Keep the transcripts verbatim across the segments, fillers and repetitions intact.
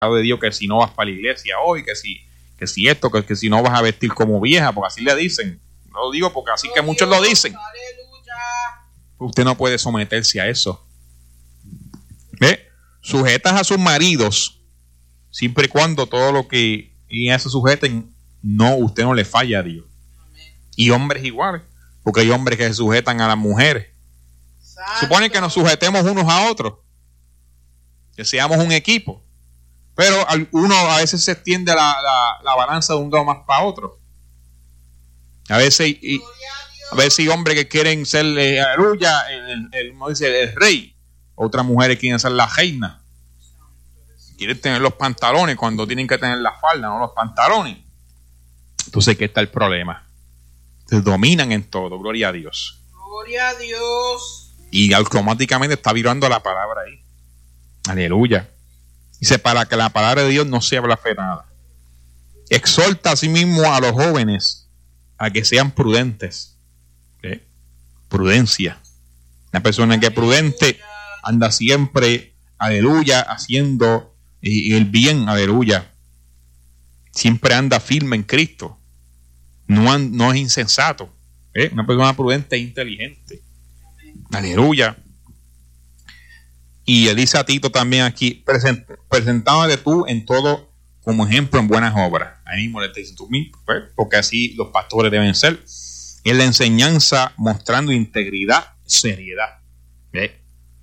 de Dios, que si no vas para la iglesia hoy, que si, que si esto, que, que si no vas a vestir como vieja, porque así le dicen. No lo digo porque así que muchos lo dicen. Usted no puede someterse a eso. ¿Ve? Sujetas a sus maridos, siempre y cuando todo lo que ellas se sujeten, no, usted no le falla a Dios. Y hombres iguales, porque hay hombres que se sujetan a las mujeres. Supone que nos sujetemos unos a otros, que seamos un equipo, pero uno a veces se extiende la, la, la balanza de un lado más para otro. A veces y, a veces hay hombres que quieren ser eh, aleluya, el, el, el, dice, el rey, otras mujeres quieren ser la reina, quieren tener los pantalones cuando tienen que tener la falda, no los pantalones. Entonces aquí está el problema. Se dominan en todo, gloria a Dios. Gloria a Dios. Y automáticamente está virando la palabra ahí. Aleluya. Dice, para que la palabra de Dios no sea blasfemada. Exhorta a sí mismo a los jóvenes a que sean prudentes. ¿Eh? Prudencia. Una persona que es prudente anda siempre, aleluya, haciendo el bien, aleluya. Siempre anda firme en Cristo. No, no es insensato. ¿Eh? Una persona prudente e inteligente. Aleluya. Y él dice a Tito también aquí, present, presentándole tú en todo como ejemplo en buenas obras. Ahí mismo le está diciendo tú mismo, pues, porque así los pastores deben ser. En la enseñanza mostrando integridad, seriedad. ¿Ve?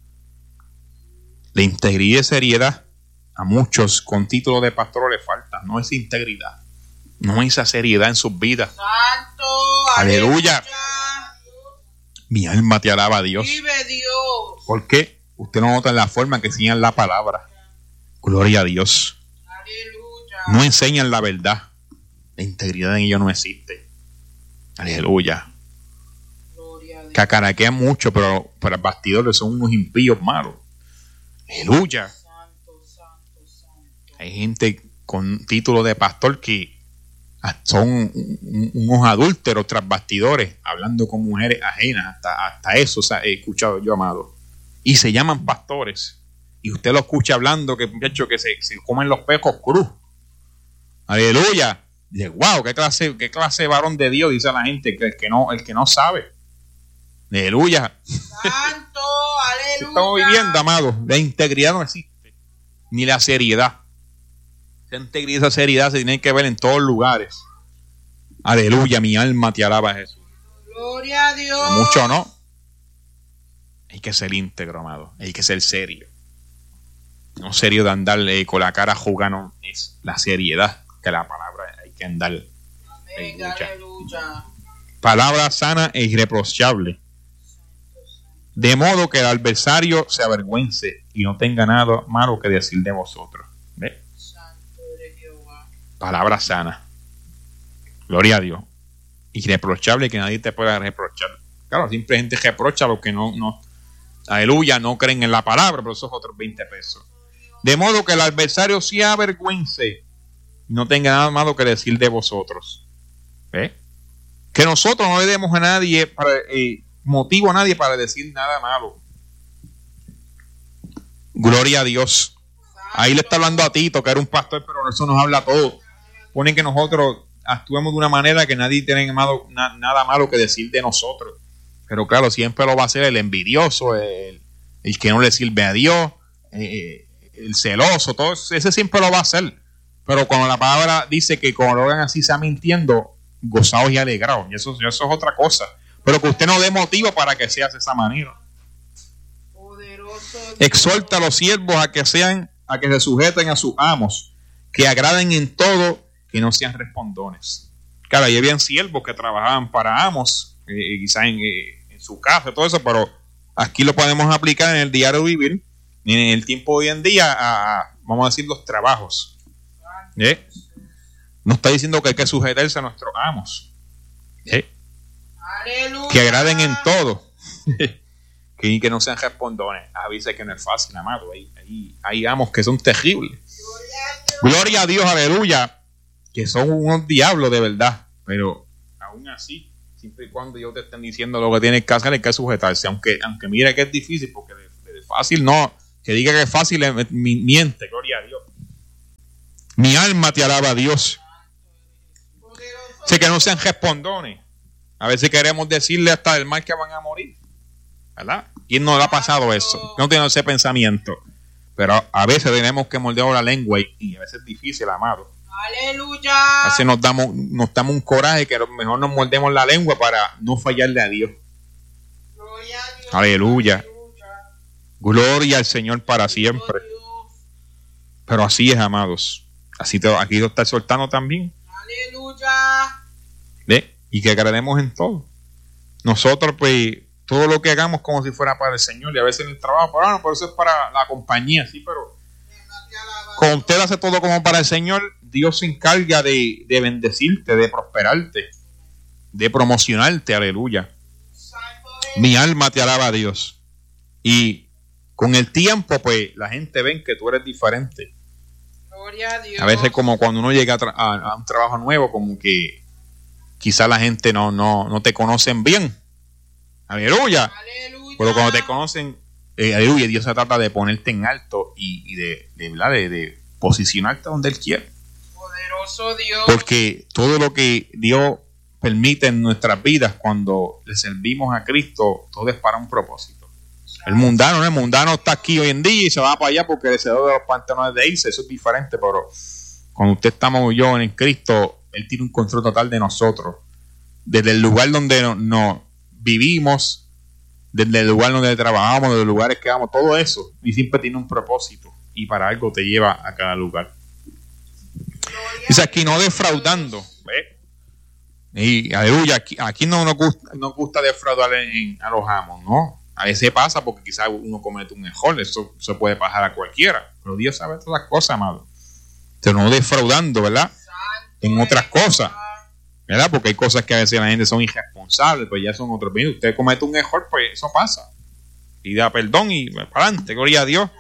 La integridad y seriedad a muchos con título de pastor le falta. No es integridad, no es esa seriedad en sus vidas. Santo, aleluya. Aleluya. Mi alma te alaba a Dios. Vive Dios. ¿Por qué? Usted no nota en la forma en que enseñan la palabra. Gloria a Dios. Aleluya. No enseñan la verdad. La integridad en ellos no existe. Aleluya. Gloria a Dios. Cacaraquean mucho, pero para bastidores son unos impíos malos. Aleluya. Santo, santo, santo. Hay gente con título de pastor que son unos adúlteros tras bastidores, hablando con mujeres ajenas, hasta, hasta eso, o sea, he escuchado yo, amado, y se llaman pastores, y usted lo escucha hablando que muchachos que se, se comen los pecos cruz. Aleluya. Dice, wow, qué clase, qué clase de varón de Dios, dice la gente, que el que no, el que no sabe. Aleluya. Santo, aleluya. Estamos viviendo, amado, la integridad no existe, ni la seriedad. Esa integridad y esa seriedad se tienen que ver en todos lugares. Aleluya, mi alma te alaba, Jesús. Gloria a Dios. No mucho no. Hay que ser íntegro, amado. Hay que ser serio. No serio de andarle con la cara jugando. Es la seriedad que la palabra hay que andar. Amén, aleluya. Palabra sana e irreprochable. De modo que el adversario se avergüence y no tenga nada malo que decir de vosotros. ¿Ves? Palabra sana. Gloria a Dios. Irreprochable, que nadie te pueda reprochar. Claro, siempre hay gente que reprocha a los que no, no, aleluya, no creen en la palabra, pero esos otros veinte pesos. De modo que el adversario se avergüence y no tenga nada malo que decir de vosotros. ¿Ves? Que nosotros no le demos a nadie para, eh, motivo a nadie para decir nada malo. Gloria a Dios. Ahí le está hablando a Tito, que era un pastor, pero eso nos habla a todos. Ponen que nosotros actuemos de una manera que nadie tiene malo, na, nada malo que decir de nosotros. Pero claro, siempre lo va a hacer el envidioso, el, el que no le sirve a Dios, eh, el celoso, todo ese siempre lo va a hacer. Pero cuando la palabra dice que cuando lo hagan así sea mintiendo, gozados y alegrados, y eso, eso es otra cosa. Pero que usted no dé motivo para que sea de esa manera. Poderoso. Exhorta a los siervos a que sean, a que se sujeten a sus amos, que agraden en todo, que no sean respondones. Claro, ahí habían siervos que trabajaban para amos, eh, quizás en, eh, en su casa, todo eso, pero aquí lo podemos aplicar en el diario vivir, en el tiempo de hoy en día, a, a vamos a decir, los trabajos. ¿Eh? No está diciendo que hay que sujetarse a nuestros amos. ¿Eh? Aleluya. Que agraden en todo. que, que no sean respondones. Avisa que no es fácil, amado. Hay, hay, hay amos que son terribles. Gloria a Dios, aleluya. Que son unos diablos de verdad. Pero aún así, siempre y cuando ellos te estén diciendo lo que tienes que hacer, hay que sujetarse. Aunque, aunque mire que es difícil, porque de, de fácil no. Que diga que es fácil, miente. Gloria a Dios. Mi alma te alaba, Dios. Sé que no sean respondones. A veces queremos decirle hasta del mal que van a morir, ¿verdad? ¿Quién no le ha pasado eso? No tiene ese pensamiento. Pero a veces tenemos que moldear la lengua y, y a veces es difícil, amado. Aleluya. A veces nos damos, nos damos un coraje que a lo mejor nos moldemos la lengua para no fallarle a Dios. Gloria a Dios. Aleluya. Gloria al Señor para siempre. Pero así es, amados. Así te, aquí lo está exhortando también. Aleluya. ¿Ve? Y que agrademos en todo. Nosotros, pues, todo lo que hagamos como si fuera para el Señor. Y a veces en el trabajo, pero bueno, por eso es para la compañía, sí, pero cuando usted hace todo como para el Señor, Dios se encarga de, de bendecirte, de prosperarte, de promocionarte. Aleluya. Mi alma te alaba a Dios. Y con el tiempo, pues, la gente ve que tú eres diferente. Gloria a Dios. A veces como cuando uno llega a, tra- a, a un trabajo nuevo, como que quizá la gente no, no, no te conocen bien. Aleluya. Aleluya. Pero cuando te conocen, eh, aleluya, Dios se trata de ponerte en alto y, y de, de, ¿verdad? de, de posicionarte donde Él quiere. Poderoso Dios. Porque todo lo que Dios permite en nuestras vidas cuando le servimos a Cristo, todo es para un propósito. El mundano, ¿no? El mundano está aquí hoy en día y se va para allá porque deseo de los pantalones de irse, eso es diferente, pero cuando usted estamos yo en Cristo, Él tiene un control total de nosotros. Desde el lugar donde nos no vivimos, desde el lugar donde trabajamos, desde los lugares que vamos, todo eso, y siempre tiene un propósito y para algo te lleva a cada lugar. Dice aquí, no defraudando, ¿ve? Y aleluya, aquí, aquí no nos gusta, nos gusta defraudar en, en, a los amos, ¿no? A veces pasa porque quizás uno comete un error, eso se puede pasar a cualquiera, pero Dios sabe todas las cosas, amado. Pero no defraudando, ¿verdad? En otras cosas, ¿verdad? Porque hay cosas que a veces la gente son irresponsables, pues ya son otros. Bien, usted comete un error, pues eso pasa. Y da perdón y pues, para adelante, gloria a Dios.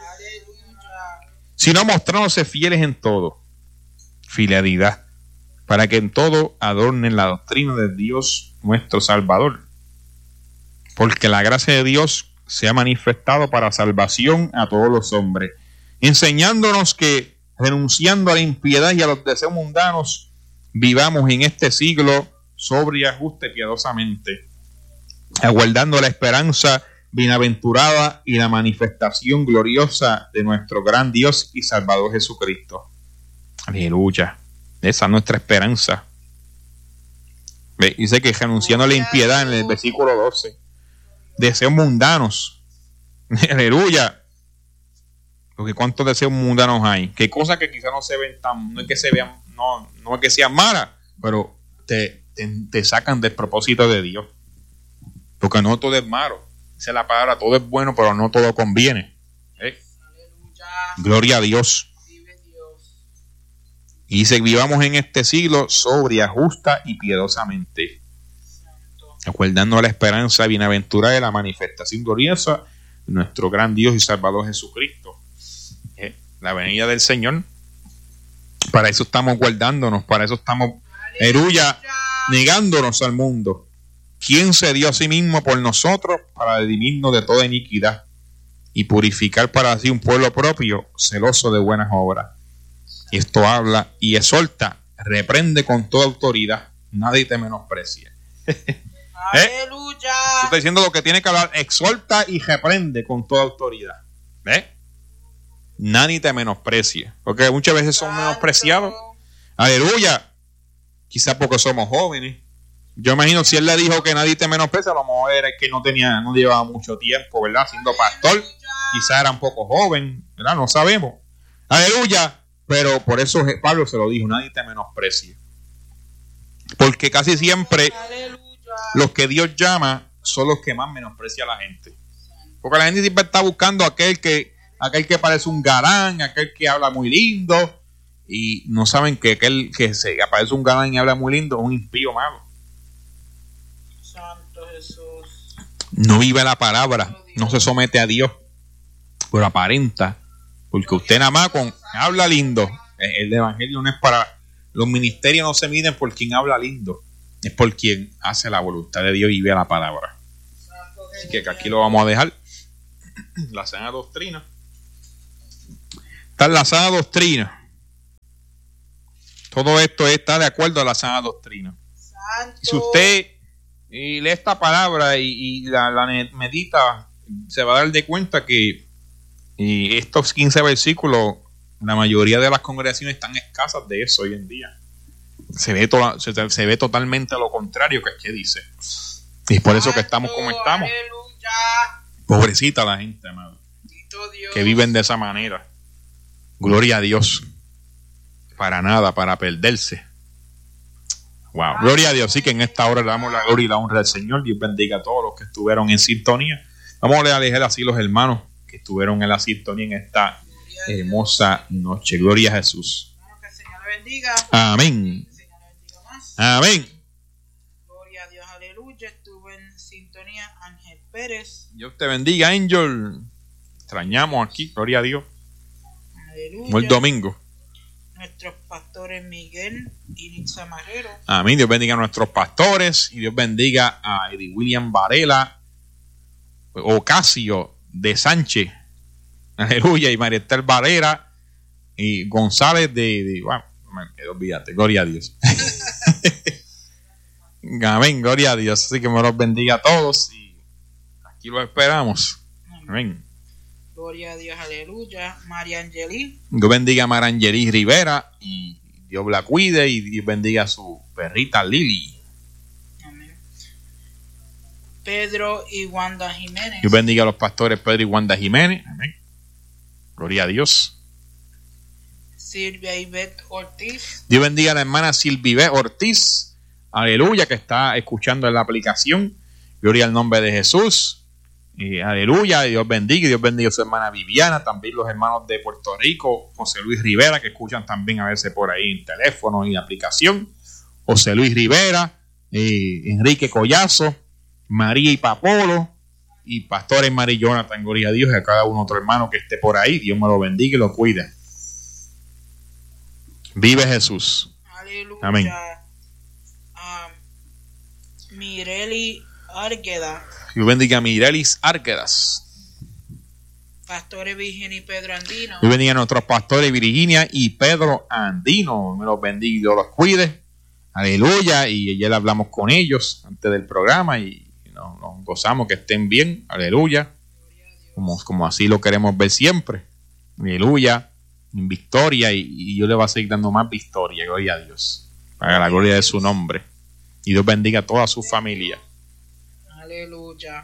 Sino mostrándose fieles en todo, fidelidad, para que en todo adornen la doctrina de Dios nuestro Salvador. Porque la gracia de Dios se ha manifestado para salvación a todos los hombres, enseñándonos que, renunciando a la impiedad y a los deseos mundanos, vivamos en este siglo sobria, justa y piadosamente, aguardando la esperanza bienaventurada y la manifestación gloriosa de nuestro gran Dios y Salvador Jesucristo. Aleluya. Esa es nuestra esperanza. ¿Ve? Dice que renunciando a la impiedad en el versículo doce. Deseos mundanos. Aleluya. Porque cuántos deseos mundanos hay. Qué cosas que quizás no se ven tan, no es que se vean, no, no es que sean malas, pero te, te, te sacan del propósito de Dios. Porque no todo es malo. Esa es la palabra, todo es bueno, pero no todo conviene. ¿Eh? Gloria a Dios. Y dice, vivamos en este siglo sobria, justa y piadosamente, acuerdando la esperanza bienaventurada de la manifestación gloriosa de nuestro gran Dios y Salvador Jesucristo. ¿Eh? La venida del Señor. Para eso estamos guardándonos, para eso estamos, aleluya, negándonos al mundo. ¿Quién se dio a sí mismo por nosotros para redimirnos de toda iniquidad y purificar para sí un pueblo propio, celoso de buenas obras? Y esto habla y exhorta, reprende con toda autoridad, nadie te menosprecia. ¿Eh? Aleluya. Está diciendo lo que tiene que hablar, exhorta y reprende con toda autoridad. ¿Ves? Nadie te menosprecia, porque muchas veces son menospreciados. Aleluya. Quizás porque somos jóvenes. Yo imagino si él le dijo que nadie te menosprecia, a lo mejor era que no tenía, no llevaba mucho tiempo, ¿verdad? Siendo pastor, quizás era un poco joven, ¿verdad? No sabemos. Aleluya. Pero por eso Pablo se lo dijo, nadie te menosprecia. Porque casi siempre los que Dios llama son los que más menosprecia a la gente. Porque la gente siempre está buscando aquel que, aquel que parece un galán, aquel que habla muy lindo, y no saben que aquel que se aparece un galán y habla muy lindo es un impío malo. Santo Jesús. No vive la palabra, no se somete a Dios, pero aparenta. Porque usted nada más con habla lindo. El evangelio no es para, los ministerios no se miden por quien habla lindo, es por quien hace la voluntad de Dios y ve la palabra. Así que aquí lo vamos a dejar. La sana doctrina. Está en la sana doctrina. Todo esto está de acuerdo a la sana doctrina. Santo. Y si usted eh, lee esta palabra y, y la, la medita, se va a dar de cuenta que eh, estos quince versículos, la mayoría de las congregaciones están escasas de eso hoy en día. Se ve, to- se, se ve totalmente lo contrario que es que dice. Y es por eso que estamos como estamos. Aleluya. Pobrecita la gente, amado, Bendito Dios. que viven de esa manera. Gloria a Dios. Para nada, para perderse. Wow, gloria a Dios. Sí que en esta hora le damos la gloria y la honra al Señor. Dios bendiga a todos los que estuvieron en sintonía. Vamos a leer así los hermanos que estuvieron en la sintonía en esta hermosa noche. Gloria a Jesús. Hermano, que el Señor le bendiga. Amén. Que el Señor le bendiga más. Amén. Gloria a Dios, aleluya. Estuvo en sintonía Ángel Pérez. Dios te bendiga, Angel. Extrañamos aquí, gloria a Dios. Aleluya. Como el domingo. Nuestros pastores Miguel y Nitza Marrero. Amén. Dios bendiga a nuestros pastores y Dios bendiga a Eddie William Varela, Ocasio de Sánchez. Aleluya. Y María Estel Varela y González de. de bueno, olvídate, gloria a Dios. Amén, gloria a Dios. Así que me los bendiga a todos y aquí los esperamos. Amén. Gloria a Dios, aleluya. María Angelí. Dios bendiga a Marangeli Rivera y Dios la cuide y Dios bendiga a su perrita Lili. Amén. Pedro y Wanda Jiménez. Dios bendiga a los pastores Pedro y Wanda Jiménez. Amén. Gloria a Dios. Silvia Ivette Ortiz. Dios bendiga a la hermana Silvive Ortiz. Aleluya, que está escuchando en la aplicación. Gloria al nombre de Jesús. Y aleluya, Dios bendiga, y Dios bendiga a su hermana Viviana, también los hermanos de Puerto Rico, José Luis Rivera, que escuchan también a veces por ahí en teléfono y en aplicación, José Luis Rivera, eh, Enrique Collazo, María y Papolo, y pastores María y Jonathan, gloria a Dios, y a cada uno otro hermano que esté por ahí, Dios me lo bendiga y lo cuide. Vive Jesús. Aleluya. Amén. Ah, Mireli Argueda. Dios bendiga a Mirelis Árquedas. Pastores Virginia y Pedro Andino. Dios bendiga a nuestros pastores Virginia y Pedro Andino. Me los bendiga y Dios los cuide. Aleluya. Y ayer hablamos con ellos antes del programa y nos, nos gozamos que estén bien. Aleluya. Como, como así lo queremos ver siempre. Aleluya. En victoria. Y, y Dios le va a seguir dando más victoria. Gloria a Dios. Para la gloria de su nombre. Y Dios bendiga a toda su familia. Aleluya.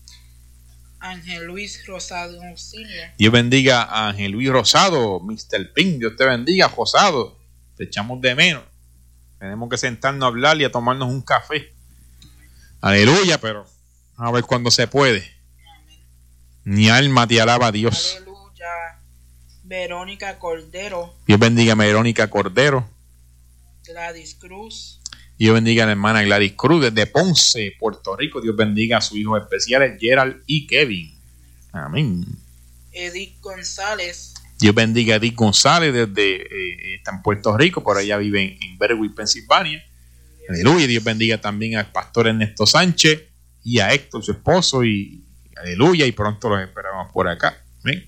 Ángel Luis Rosado senior. Dios bendiga a Ángel Luis Rosado, mister Pink. Dios te bendiga, Rosado. Te echamos de menos. Tenemos que sentarnos a hablar y a tomarnos un café. Aleluya, pero a ver cuándo se puede. Amén. Mi alma te alaba a Dios. Aleluya. Verónica Cordero. Dios bendiga a Verónica Cordero. Gladys Cruz. Dios bendiga a la hermana Gladys Cruz desde Ponce, Puerto Rico. Dios bendiga a sus hijos especiales, Gerald y Kevin. Amén. Edith González. Dios bendiga a Edith González desde eh, está en Puerto Rico, por allá vive en, en Berwick, Pensilvania. Aleluya. Dios bendiga también al pastor Ernesto Sánchez y a Héctor, su esposo. Y aleluya. Y pronto los esperamos por acá. Amén.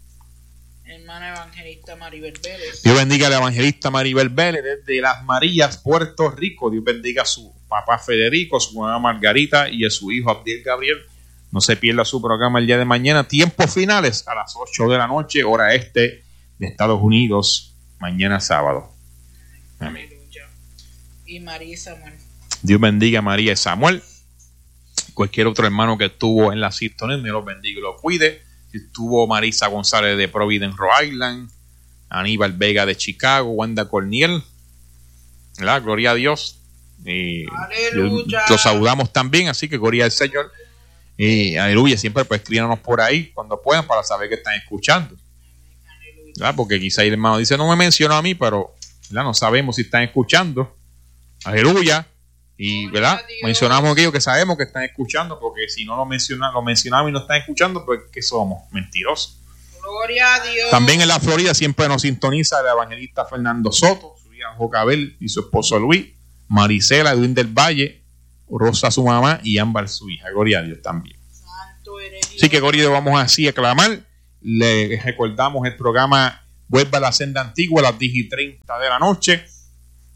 Hermana evangelista Maribel Vélez. Dios bendiga a la evangelista Maribel Vélez desde Las Marías, Puerto Rico. Dios bendiga a su papá Federico, a su mamá Margarita y a su hijo Abdiel Gabriel. No se pierda su programa el día de mañana. Tiempos finales a las ocho de la noche, hora este de Estados Unidos, mañana sábado. Amén. Aleluya. Y María y Samuel. Dios bendiga a María y Samuel. Cualquier otro hermano que estuvo en la sintonía, me lo bendiga y lo cuide. Estuvo Marisa González de Providence, Rhode Island, Aníbal Vega de Chicago, Wanda Corniel, ¿verdad? Gloria a Dios. Eh, Aleluya. Los saludamos también, así que gloria al Señor. Eh, aleluya, siempre pues escríbanos por ahí cuando puedan para saber que están escuchando. ¿Verdad? Porque quizá el hermano dice, no me mencionó a mí, pero ¿verdad? No sabemos si están escuchando. Aleluya. Y ¿verdad? Mencionamos aquello que sabemos que están escuchando, porque si no lo, menciona, lo mencionamos y no están escuchando, pues ¿qué somos? Mentirosos. Gloria a Dios. También en la Florida siempre nos sintoniza el evangelista Fernando Soto, su hija Jocabel y su esposo Luis, Maricela, Edwin del Valle, Rosa su mamá y Ámbar su hija. Gloria a Dios también. Santo eres Dios. Así que gloria a Dios, vamos así a clamar. Le recordamos el programa Vuelva a la Senda Antigua a las diez y treinta de la noche.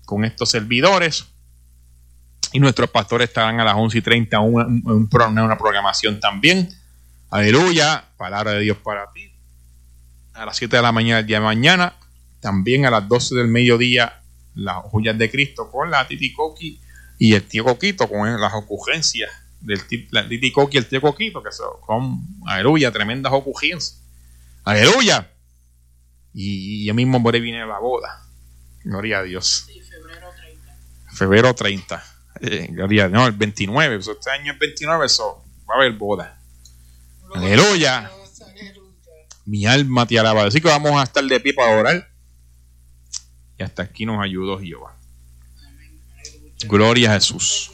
con estos servidores. Y nuestros pastores estarán a las once y treinta en una, una, una programación también. Aleluya, palabra de Dios para ti. A las siete de la mañana del día de mañana. También a las doce del mediodía, las joyas de Cristo con la Titi Coqui y el tío Coquito, con las ocurrencias del la Titi Coqui y el tío Coquito, que son, aleluya, tremendas ocurrencias. Aleluya. Y, y ya mismo por ahí viene la boda. Gloria a Dios. Sí, febrero treinta. Febrero treinta. Eh, gloria, no, el veintinueve. Este año es veintinueve, eso va a haber boda. Aleluya. Mi alma te alaba. Así que vamos a estar de pie para orar. Y hasta aquí nos ayudó Jehová. Gloria a Jesús.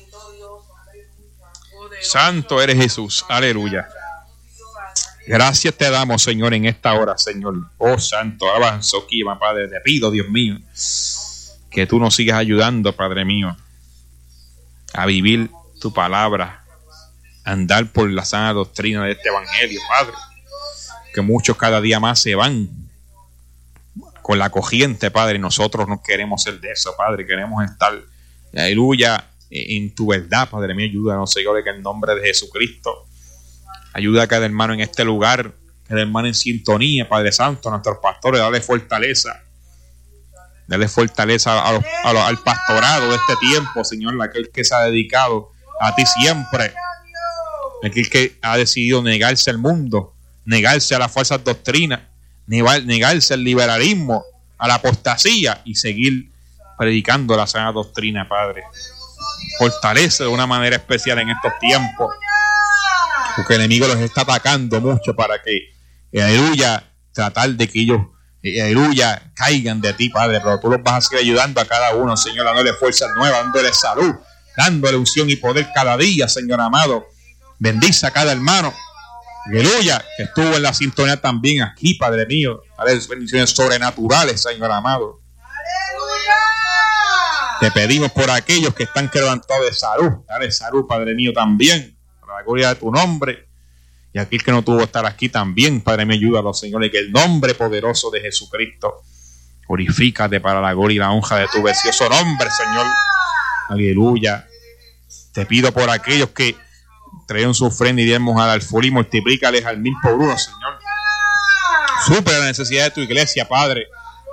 Santo eres Jesús. Aleluya. Gracias te damos, Señor, en esta hora, Señor. Oh, Santo, avanzo aquí, Padre. Te pido, Dios mío, que tú nos sigas ayudando, Padre mío, a vivir tu palabra, a andar por la sana doctrina de este evangelio, Padre. Que muchos cada día más se van con la corriente, Padre. Nosotros no queremos ser de eso, Padre. Queremos estar, aleluya, en tu verdad, Padre mío. Ayúdanos, Señor, en el nombre de Jesucristo. Ayuda a cada hermano en este lugar, cada hermano en sintonía, Padre Santo, a nuestros pastores, dale fortaleza. Dale fortaleza a los, a los, al pastorado de este tiempo, Señor, aquel que se ha dedicado a ti siempre. Aquel que ha decidido negarse al mundo, negarse a las falsas doctrinas, negarse al liberalismo, a la apostasía y seguir predicando la sana doctrina, Padre. Fortalece de una manera especial en estos tiempos, porque el enemigo los está atacando mucho para que, aleluya, tratar de que ellos, aleluya, caigan de ti, Padre. Pero tú los vas a seguir ayudando a cada uno, Señor, dándole fuerzas nuevas, dándole salud, dándole unción y poder cada día, Señor amado. Bendice a cada hermano, aleluya, que estuvo en la sintonía también aquí, Padre mío. Dale bendiciones sobrenaturales, Señor amado. ¡Aleluya! Te pedimos por aquellos que están quebrantados de salud. Dale salud, Padre mío, también, para la gloria de tu nombre. Y aquel que no tuvo que estar aquí también, Padre mío, ayúdalo, Señor, y que el nombre poderoso de Jesucristo glorifícate para la gloria y la honra de tu precioso nombre, Señor. Aleluya. Te pido por aquellos que trajeron su ofrenda y diezmos al alfolí, multiplícales al mil por uno, Señor. Supera la necesidad de tu iglesia, Padre.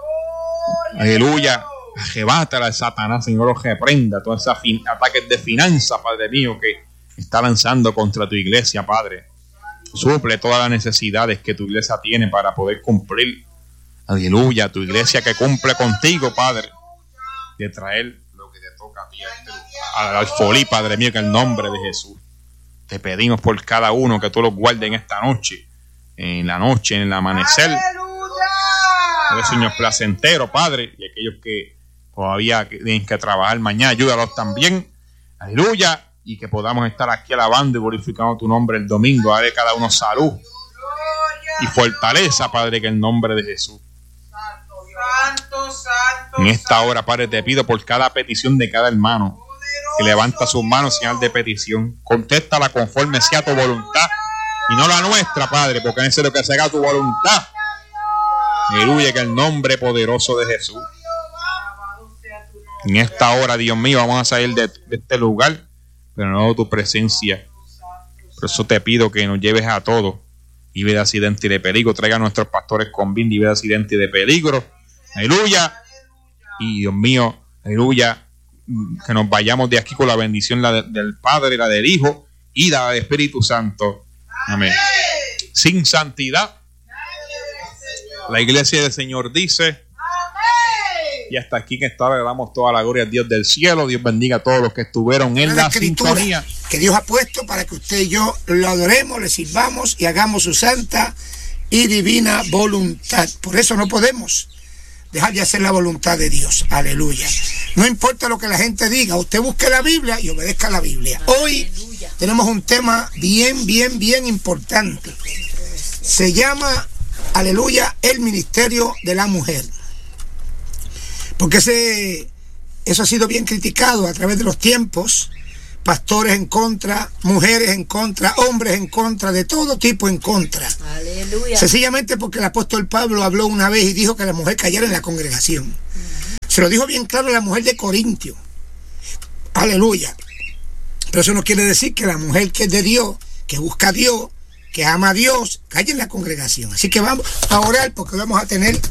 Aleluya. Arrebátala al Satanás, Señor, lo reprenda todos esos fin- ataques de finanzas, Padre mío, que está lanzando contra tu iglesia, Padre. Suple todas las necesidades que tu iglesia tiene para poder cumplir. Aleluya, tu iglesia que cumple contigo, Padre, de traer lo que te toca a ti al alfolí, Padre mío, que en el nombre de Jesús. Te pedimos por cada uno que tú los guardes en esta noche, en la noche, en el amanecer. Eres Señor placentero, Padre, y aquellos que todavía tienen que trabajar mañana, ayúdalos también. Aleluya. Y que podamos estar aquí alabando y glorificando tu nombre el domingo. Dale cada uno salud y fortaleza, Padre, que en el nombre de Jesús. Santo, santo, En esta hora, Padre, te pido por cada petición de cada hermano que levanta sus manos, señal de petición. Contéstala conforme sea tu voluntad y no la nuestra, Padre, porque es lo que se haga tu voluntad. Aleluya, que el nombre poderoso de Jesús. En esta hora, Dios mío, vamos a salir de, de este lugar, pero no de tu presencia. Por eso te pido que nos lleves a todos, libre de accidente y de peligro. Traiga a nuestros pastores con bien, libre de accidente y de peligro. Aleluya. Y Dios mío, aleluya, que nos vayamos de aquí con la bendición la de, del Padre, la del Hijo y la del Espíritu Santo. Amén. Sin santidad, la iglesia del Señor dice. Y hasta aquí que está, le damos toda la gloria a Dios del cielo. Dios bendiga a todos los que estuvieron en la, la sintonía que Dios ha puesto para que usted y yo lo adoremos, le sirvamos y hagamos su santa y divina voluntad. Por eso no podemos dejar de hacer la voluntad de Dios. Aleluya. No importa lo que la gente diga, usted busque la Biblia y obedezca la Biblia. Hoy aleluya, tenemos un tema bien, bien, bien importante. Se llama, aleluya, el ministerio de la mujer. Porque ese, eso ha sido bien criticado a través de los tiempos. Pastores en contra, mujeres en contra, hombres en contra, de todo tipo en contra. Aleluya. Sencillamente porque el apóstol Pablo habló una vez y dijo que la mujer callara en la congregación. Se lo dijo bien claro la mujer de Corintio. Aleluya. Pero eso no quiere decir que la mujer que es de Dios, que busca a Dios, que ama a Dios, calle en la congregación. Así que vamos a orar porque vamos a tener,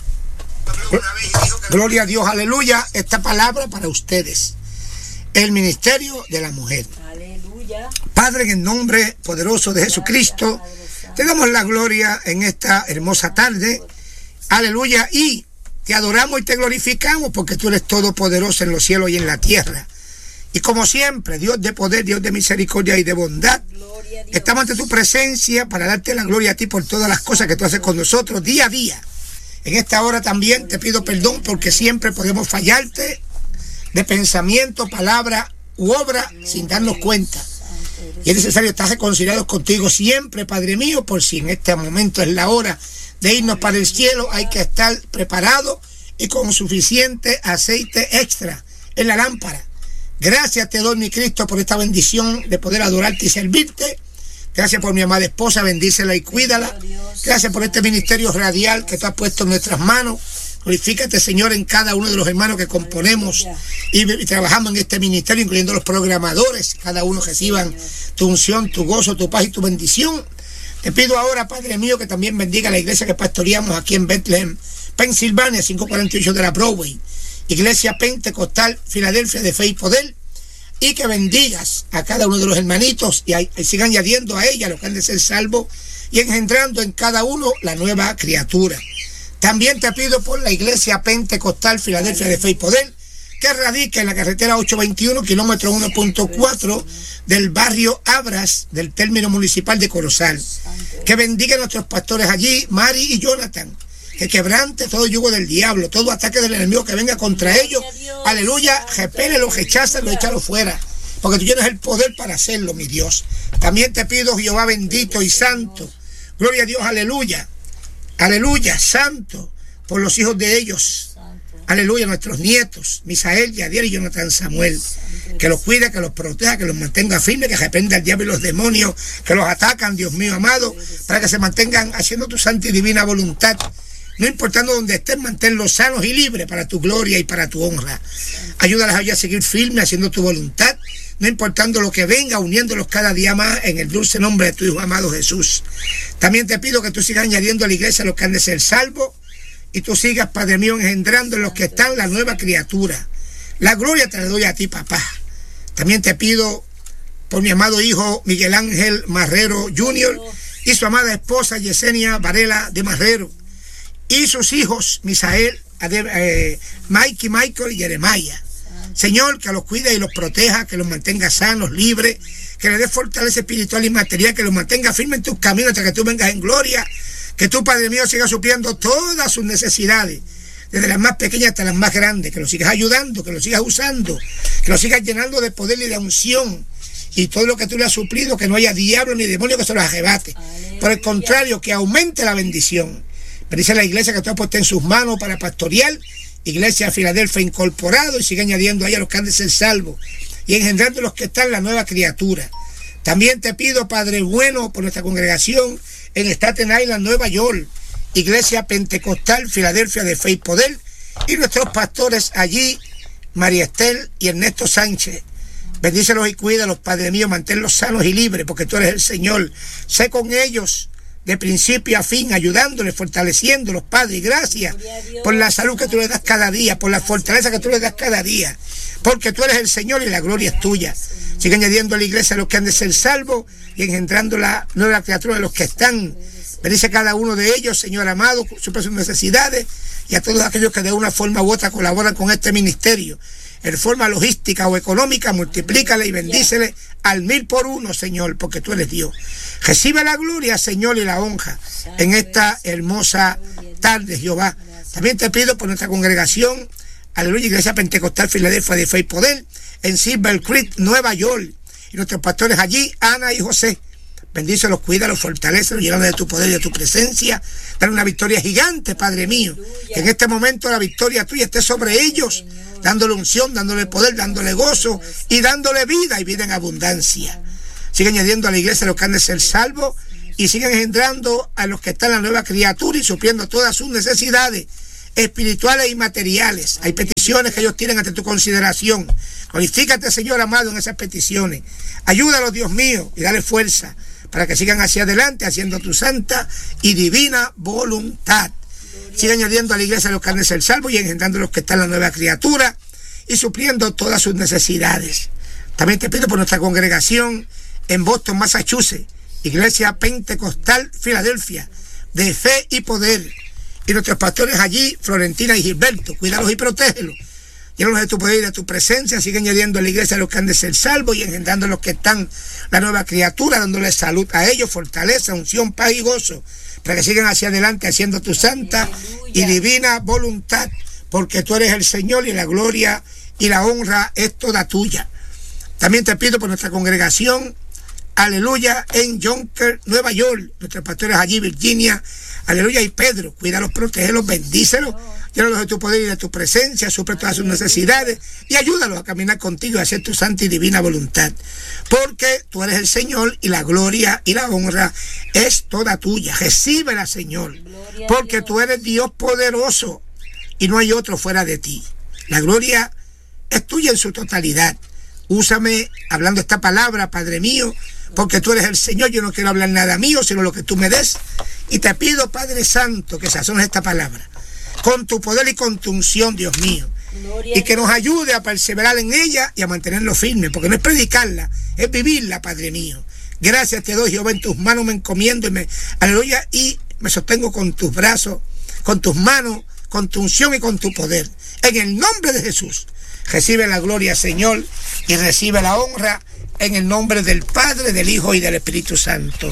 gloria a Dios, aleluya, esta palabra para ustedes. El ministerio de la mujer. Aleluya. Padre, en el nombre poderoso de Jesucristo, te damos la gloria en esta hermosa tarde. Aleluya. Y te adoramos y te glorificamos porque tú eres todopoderoso en los cielos y en la tierra. Y como siempre, Dios de poder, Dios de misericordia y de bondad, estamos ante tu presencia para darte la gloria a ti por todas las cosas que tú haces con nosotros día a día. En esta hora también te pido perdón porque siempre podemos fallarte de pensamiento, palabra u obra sin darnos cuenta. Y es necesario estar reconciliados contigo siempre, Padre mío, por si en este momento es la hora de irnos para el cielo, hay que estar preparado y con suficiente aceite extra en la lámpara. Gracias te doy, mi Cristo, por esta bendición de poder adorarte y servirte. Gracias por mi amada esposa, bendícela y cuídala. Gracias por este ministerio radial que tú has puesto en nuestras manos. Glorifícate, Señor, en cada uno de los hermanos que componemos y, y trabajamos en este ministerio, incluyendo los programadores. Cada uno reciban tu unción, tu gozo, tu paz y tu bendición. Te pido ahora, Padre mío, que también bendiga la iglesia que pastoreamos aquí en Bethlehem, Pensilvania, quinientos cuarenta y ocho de la Broadway. Iglesia Pentecostal, Filadelfia de Fe y Poder, y que bendigas a cada uno de los hermanitos y, a, y sigan añadiendo a ella los que han de ser salvos y engendrando en cada uno la nueva criatura. También te pido por la Iglesia Pentecostal, Filadelfia de Fe y Poder, que radica en la carretera ochocientos veintiuno, kilómetro uno punto cuatro del barrio Abras, del término municipal de Corozal. Que bendiga a nuestros pastores allí, Mari y Jonathan. Que quebrante todo yugo del diablo, todo ataque del enemigo que venga contra ellos. Aleluya, repélelo, recházalo, échalo fuera. Porque tú tienes el poder para hacerlo, mi Dios. También te pido, Jehová bendito y santo. Gloria a Dios, aleluya. Aleluya, santo, por los hijos de ellos. Aleluya, nuestros nietos, Misael, Yadiel y Jonathan Samuel. Que los cuide, que los proteja, que los mantenga firmes, que reprenda al diablo y los demonios que los atacan, Dios mío amado, para que se mantengan haciendo tu santa y divina voluntad. No importando donde estén, manténlos sanos y libres para tu gloria y para tu honra. Ayúdalas a ellos a seguir firmes haciendo tu voluntad, no importando lo que venga, uniéndolos cada día más en el dulce nombre de tu Hijo amado Jesús. También te pido que tú sigas añadiendo a la iglesia los que han de ser salvos y tú sigas, Padre mío, engendrando en los que están la nueva criatura. La gloria te la doy a ti, papá. También te pido por mi amado hijo Miguel Ángel Marrero junior y su amada esposa Yesenia Varela de Marrero. Y sus hijos, Misael, eh, Mike y Michael y Jeremiah. Señor, que los cuide y los proteja, que los mantenga sanos, libres, que les dé fortaleza espiritual y material, que los mantenga firmes en tus caminos hasta que tú vengas en gloria, que tú, Padre mío, sigas supliendo todas sus necesidades, desde las más pequeñas hasta las más grandes, que los sigas ayudando, que los sigas usando, que los sigas llenando de poder y de unción, y todo lo que tú le has suplido, que no haya diablo ni demonio que se los arrebate. Aleluya. Por el contrario, que aumente la bendición. Bendice la iglesia que tú has puesto en sus manos para pastorear, Iglesia Filadelfia incorporado, y sigue añadiendo a ella los que han de ser salvos y engendrando los que están la nueva criatura. También te pido, Padre bueno, por nuestra congregación en Staten Island, Nueva York, Iglesia Pentecostal Filadelfia de Fe y Poder, y nuestros pastores allí, María Estel y Ernesto Sánchez. Bendícelos y cuídalos, Padre mío, manténlos sanos y libres, porque tú eres el Señor. Sé con ellos de principio a fin, ayudándoles, fortaleciéndolos, Padre, y gracias por la salud que tú les das cada día, por la fortaleza que tú les das cada día, porque tú eres el Señor y la gloria es tuya. Sigue añadiendo a la iglesia a los que han de ser salvos y engendrando la nueva criatura de los que están. Bendice a cada uno de ellos, Señor amado, suple sus necesidades, y a todos aquellos que de una forma u otra colaboran con este ministerio. En forma logística o económica, multiplícale y bendícele al mil por uno, Señor, porque tú eres Dios. Recibe la gloria, Señor, y la honra en esta hermosa tarde, Jehová. También te pido por nuestra congregación, aleluya, Iglesia Pentecostal Filadelfia de Fe y Poder, en Silver Creek, Nueva York, y nuestros pastores allí, Ana y José. Bendícelos, cuídalos, fortalécelos, llénalos de tu poder y de tu presencia. Dale una victoria gigante, Padre mío. Que en este momento la victoria tuya esté sobre ellos, dándole unción, dándole poder, dándole gozo y dándole vida y vida en abundancia. Sigue añadiendo a la iglesia los que han de ser salvos y siguen engendrando a los que están en la nueva criatura y supliendo todas sus necesidades espirituales y materiales. Hay peticiones que ellos tienen ante tu consideración. Glorifícate, Señor amado, en esas peticiones. Ayúdalos, Dios mío, y dale fuerza para que sigan hacia adelante haciendo tu santa y divina voluntad. Sigue añadiendo a la iglesia los que han de ser salvos y engendrando los que están en la nueva criatura y supliendo todas sus necesidades. También te pido por nuestra congregación en Boston, Massachusetts, Iglesia Pentecostal Filadelfia, de fe y poder. Y nuestros pastores allí, Florentina y Gilberto, cuídalos y protégelos. Llénalos de tu poder y de tu presencia. Sigue añadiendo a la iglesia los que han de ser salvos y engendrando los que están la nueva criatura, dándoles salud a ellos, fortaleza, unción, paz y gozo, para que sigan hacia adelante haciendo tu santa y divina voluntad, porque tú eres el Señor y la gloria y la honra es toda tuya. También te pido por nuestra congregación, aleluya, en Yonkers, Nueva York, nuestros pastores allí, Virginia, aleluya, y Pedro, cuídalos, protégelos, bendícelos, llénalos de tu poder y de tu presencia, suple todas sus necesidades y ayúdalos a caminar contigo y a hacer tu santa y divina voluntad, porque tú eres el Señor y la gloria y la honra es toda tuya. Recíbela, Señor, porque tú eres Dios poderoso y no hay otro fuera de ti. La gloria es tuya en su totalidad. Úsame hablando esta palabra, Padre mío, porque tú eres el Señor. Yo no quiero hablar nada mío, sino lo que tú me des. Y te pido, Padre Santo, que sazones esta palabra con tu poder y con tu unción, Dios mío. Gloria, y que nos ayude a perseverar en ella y a mantenerlo firme, porque no es predicarla, es vivirla, Padre mío. Gracias te doy, Jehová, en tus manos me encomiendo y me, aleluya, y me sostengo con tus brazos, con tus manos, con tu unción y con tu poder. En el nombre de Jesús, recibe la gloria, Señor, y recibe la honra en el nombre del Padre, del Hijo y del Espíritu Santo.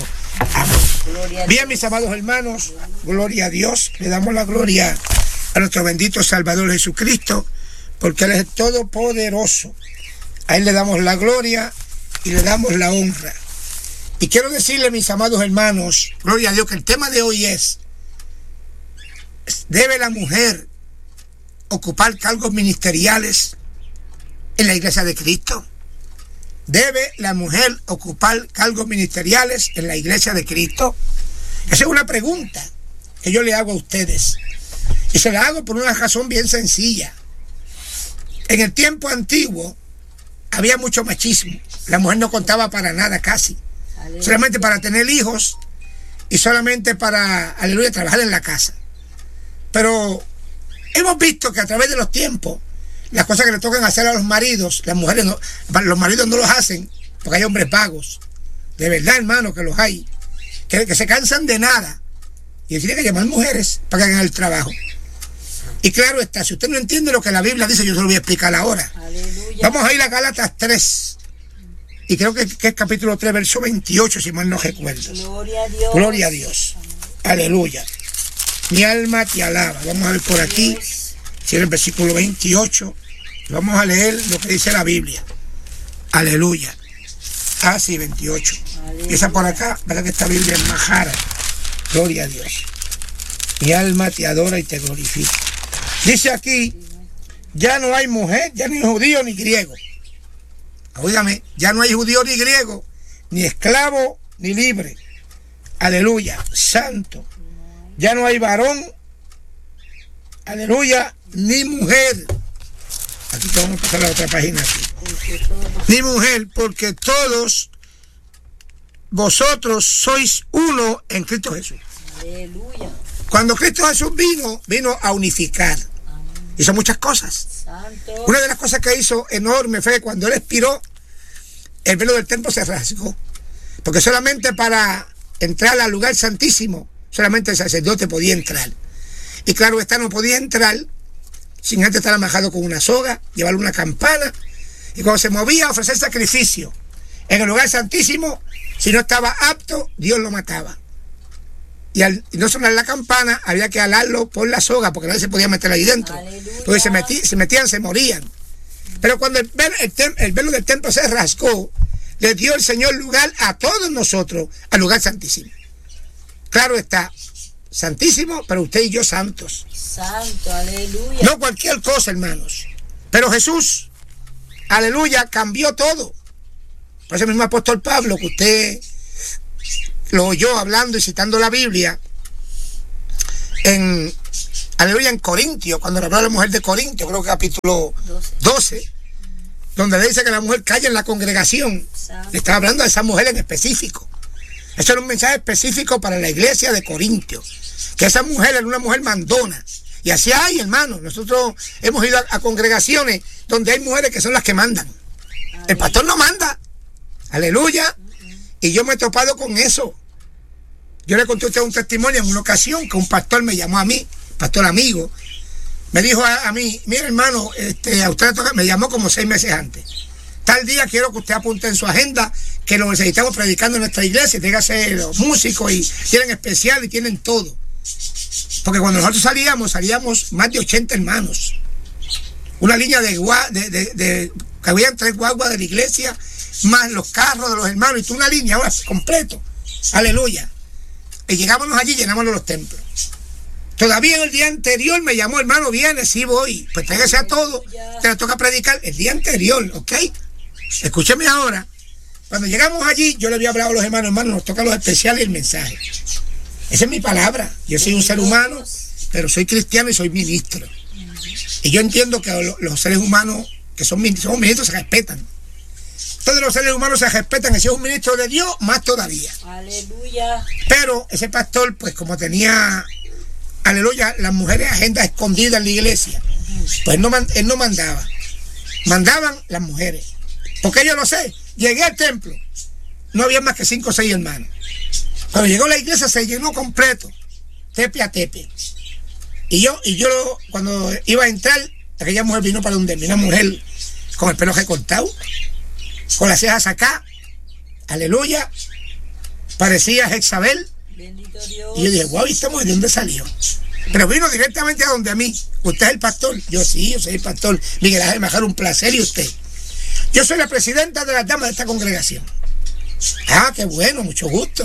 Amén. Bien, mis amados hermanos, gloria a Dios. Le damos la gloria a nuestro bendito Salvador Jesucristo, porque Él es todopoderoso. A Él le damos la gloria y le damos la honra. Y quiero decirle, mis amados hermanos, gloria a Dios, que el tema de hoy es: ¿debe la mujer ocupar cargos ministeriales en la iglesia de Cristo? ¿Debe la mujer ocupar cargos ministeriales en la iglesia de Cristo? Esa es una pregunta que yo le hago a ustedes. Y se la hago por una razón bien sencilla. En el tiempo antiguo había mucho machismo. La mujer no contaba para nada casi. Aleluya. Solamente para tener hijos y solamente para, aleluya, trabajar en la casa. Pero hemos visto que a través de los tiempos, las cosas que le tocan hacer a los maridos, las mujeres no, los maridos no los hacen, porque hay hombres vagos, de verdad, hermano, que los hay, que, que se cansan de nada, y tienen que llamar mujeres para que hagan el trabajo. Y claro está, si usted no entiende lo que la Biblia dice, yo se lo voy a explicar ahora. Aleluya. Vamos a ir a Gálatas tres, y creo que, que es capítulo tres, verso veintiocho, si mal no recuerdo. Gloria a Dios. Gloria a Dios. Aleluya. Mi alma te alaba. Vamos a ver por aquí, si es el versículo veintiocho. Vamos a leer lo que dice la Biblia. Aleluya. Ah, sí, veintiocho. Aleluya. Empieza por acá, verdad que esta Biblia es majara. Gloria a Dios. Mi alma te adora y te glorifica. Dice aquí: ya no hay mujer, ya no hay judío ni griego. Óigame, ya no hay judío ni griego, ni esclavo ni libre. Aleluya, santo. Ya no hay varón, aleluya, ni mujer. Aquí vamos a pasar a la otra página aquí. Ni mujer, porque todos vosotros sois uno en Cristo Jesús. Aleluya. Cuando Cristo Jesús vino, vino a unificar. Amén. Hizo muchas cosas. Santo. Una de las cosas que hizo enorme fue cuando Él expiró, el velo del templo se rasgó. Porque solamente para entrar al lugar santísimo, solamente el sacerdote podía entrar. Y claro, esta no podía entrar sin antes estar amajado con una soga, llevarle una campana, y cuando se movía a ofrecer sacrificio en el lugar santísimo, si no estaba apto, Dios lo mataba. Y al no sonar la campana, había que alarlo por la soga, porque nadie se podía meter ahí dentro. Aleluya. Porque se, metí, se metían, se morían. Pero cuando el, el, el, el velo del templo se rasgó, le dio el Señor lugar a todos nosotros, al lugar santísimo. Claro está, santísimo, pero usted y yo santos. Santo, aleluya. No cualquier cosa, hermanos. Pero Jesús, aleluya, cambió todo. Por ese mismo apóstol Pablo, que usted lo oyó hablando y citando la Biblia, en, aleluya, en Corintios, cuando le habló a la mujer de Corintios, creo que capítulo doce, donde le dice que la mujer calla en la congregación. Le estaba hablando a esa mujer en específico. Eso era un mensaje específico para la iglesia de Corintios, que esa mujer era una mujer mandona. Y así hay, hermano. Nosotros hemos ido a, a congregaciones donde hay mujeres que son las que mandan. El pastor no manda. Aleluya. Y yo me he topado con eso. Yo le conté a usted un testimonio en una ocasión que un pastor me llamó a mí, pastor amigo, me dijo a, a mí, mira hermano, este, a usted le toca, me llamó como seis meses antes. Tal día quiero que usted apunte en su agenda que lo necesitamos predicando en nuestra iglesia, tenga que ser los músicos y tienen especial y tienen todo. Porque cuando nosotros salíamos, salíamos más de ochenta hermanos. Una línea de, gua, de, de, de que habían tres guaguas de la iglesia, más los carros de los hermanos, y tú una línea ahora completo. Aleluya. Y llegábamos allí y llenábamos los templos. Todavía el día anterior me llamó, hermano, viene, sí voy. Pues tráigase a todo, te le toca predicar el día anterior, ¿ok? Escúcheme ahora. Cuando llegamos allí, yo le había hablado a los hermanos, hermanos, nos toca los especiales y el mensaje. Esa es mi palabra. Yo soy un ser humano, pero soy cristiano y soy ministro. Y yo entiendo que los, los seres humanos que son, son ministros se respetan. Todos los seres humanos se respetan, que si es un ministro de Dios, más todavía. Aleluya. Pero ese pastor, pues como tenía, aleluya, las mujeres agendas escondidas en la iglesia, pues no, él no mandaba. Mandaban las mujeres. Porque yo lo sé, llegué al templo, no había más que cinco o seis hermanos. Cuando llegó la iglesia se llenó completo, tepe a tepe. Y yo, y yo cuando iba a entrar, aquella mujer vino para donde una mujer con el pelo recortado, con las cejas acá, aleluya, parecía Jezabel. Bendito Dios. Y yo dije, wow, ¿esta mujer de dónde salió? Pero vino directamente a donde a mí. ¿Usted es el pastor? Yo sí, yo soy el pastor Miguel Ángel Majara, un placer. ¿Y usted? Yo soy la presidenta de las damas de esta congregación. Ah, qué bueno, mucho gusto.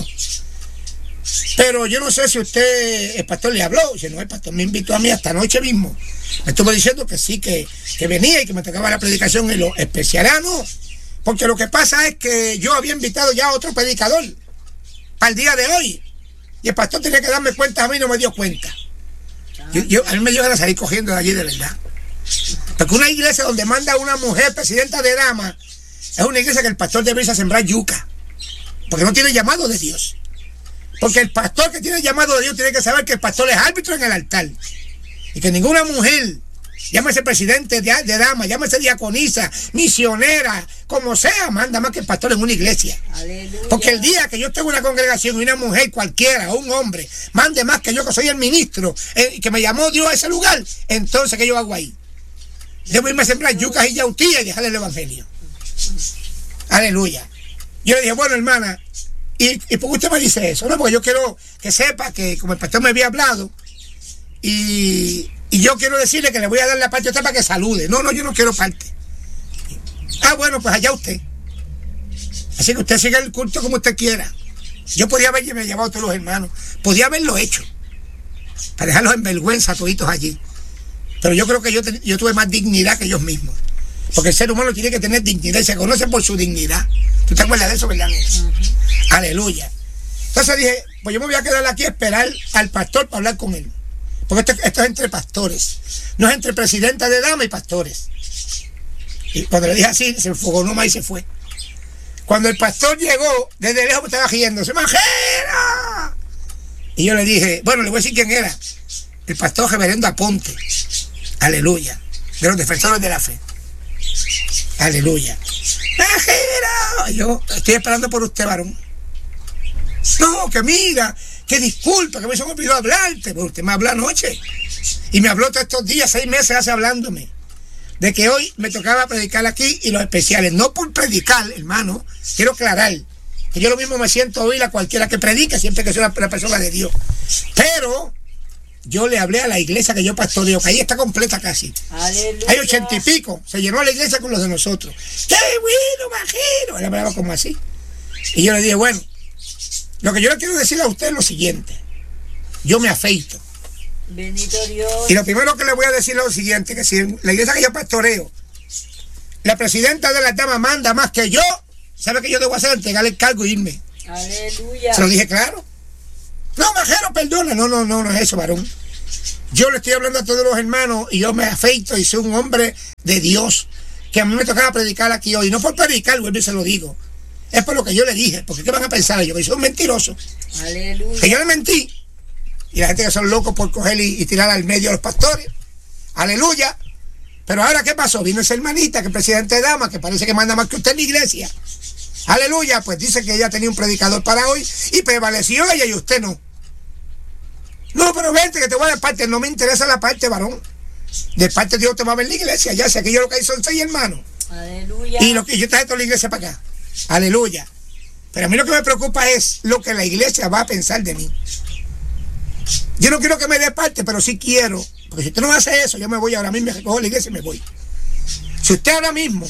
Pero yo no sé si usted, el pastor le habló. Si no, el pastor me invitó a mí esta noche mismo. Me estuvo diciendo que sí, que, que venía y que me tocaba la predicación en los especiales. Ah, no, porque lo que pasa es que yo había invitado ya a otro predicador para el día de hoy. Y el pastor tenía que darme cuenta, a mí no me dio cuenta. Yo, yo, a mí me dio ganas de salir cogiendo de allí de verdad. Porque una iglesia donde manda una mujer presidenta de damas es una iglesia que el pastor debería sembrar yuca. Porque no tiene llamado de Dios. Porque el pastor que tiene llamado de Dios tiene que saber que el pastor es árbitro en el altar. Y que ninguna mujer, llámese presidente de, de damas, llámese diaconisa, misionera, como sea, manda más que el pastor en una iglesia. Aleluya. Porque el día que yo tengo una congregación y una mujer cualquiera o un hombre mande más que yo, que soy el ministro, eh, que me llamó Dios a ese lugar, entonces ¿qué yo hago ahí? Debo irme a sembrar yucas y yautillas y dejarle el evangelio. Aleluya. Yo le dije, bueno, hermana, ¿y, ¿y por qué usted me dice eso? No, porque yo quiero que sepa que como el pastor me había hablado y, y yo quiero decirle que le voy a dar la parte a usted para que salude. No, no, yo no quiero parte. Ah, bueno, pues allá usted. Así que usted siga el culto como usted quiera. Yo podía haberme llevado a todos los hermanos, podía haberlo hecho para dejarlos en vergüenza toditos allí. Pero yo creo que yo, yo tuve más dignidad que ellos mismos. Porque el ser humano tiene que tener dignidad y se conoce por su dignidad. ¿Tú te acuerdas de eso, verdad? Uh-huh. Aleluya. Entonces dije, pues yo me voy a quedar aquí a esperar al pastor para hablar con él. Porque esto, esto es entre pastores. No es entre presidenta de damas y pastores. Y cuando le dije así, se enfogó nomás y se fue. Cuando el pastor llegó, desde lejos me estaba riéndose. ¡Majera! Y yo le dije, bueno, le voy a decir quién era. El pastor reverendo Aponte. Aleluya. De los defensores de la fe. Aleluya. ¡Majera! Yo estoy esperando por usted, varón. No, que mira, que disculpa, que me se me olvidó hablarte. Pero usted me habló anoche. Y me habló todos estos días, seis meses hace hablándome. De que hoy me tocaba predicar aquí y los especiales. No por predicar, hermano. Quiero aclarar que yo lo mismo me siento oír a cualquiera que predique, siempre que soy una, una persona de Dios. Pero yo le hablé a la iglesia que yo pastoreo, que ahí está completa casi. Aleluya. Hay ochenta y pico. Se llenó la iglesia con los de nosotros. ¡Qué bueno, majero! Él hablaba como así. Y yo le dije, bueno, lo que yo le quiero decir a usted es lo siguiente. Yo me afeito. Bendito Dios. Y lo primero que le voy a decir es lo siguiente, que si en la iglesia que yo pastoreo, la presidenta de la dama manda más que yo, ¿sabe qué yo debo hacer? Entregarle el cargo e irme. Aleluya. Se lo dije claro. No, majero, perdona. No, no, no, no es eso, varón. Yo le estoy hablando a todos los hermanos y yo me afeito y soy un hombre de Dios, que a mí me tocaba predicar aquí hoy. No por predicar, vuelvo y se lo digo. Es por lo que yo le dije, porque ¿qué van a pensar ellos? Que soy un mentiroso. Aleluya. Que yo le mentí. Y la gente que son locos por coger y, y tirar al medio a los pastores. Aleluya. Pero ahora, ¿qué pasó? Vino esa hermanita, que es presidente de dama, que parece que manda más que usted en la iglesia. Aleluya. Pues dice que ella tenía un predicador para hoy y prevaleció ella y usted no. No, pero vente que te voy a dar parte. No me interesa la parte, varón. De parte de Dios te va a ver en la iglesia. Ya sé que yo lo que hay son seis hermanos. Aleluya. Y lo que yo traje toda la iglesia para acá. Aleluya. Pero a mí lo que me preocupa es lo que la iglesia va a pensar de mí. Yo no quiero que me dé parte, pero sí quiero. Porque si usted no hace eso, yo me voy ahora mismo, me recojo la iglesia y me voy. Si usted ahora mismo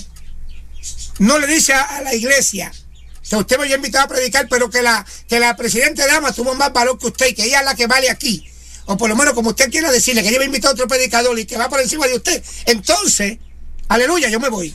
no le dice a, a la iglesia que usted me había invitado a predicar, pero que la, que la presidenta dama tuvo más valor que usted y que ella es la que vale aquí, o por lo menos como usted quiera decirle que ella me invitó a otro predicador y que va por encima de usted, entonces, aleluya, yo me voy.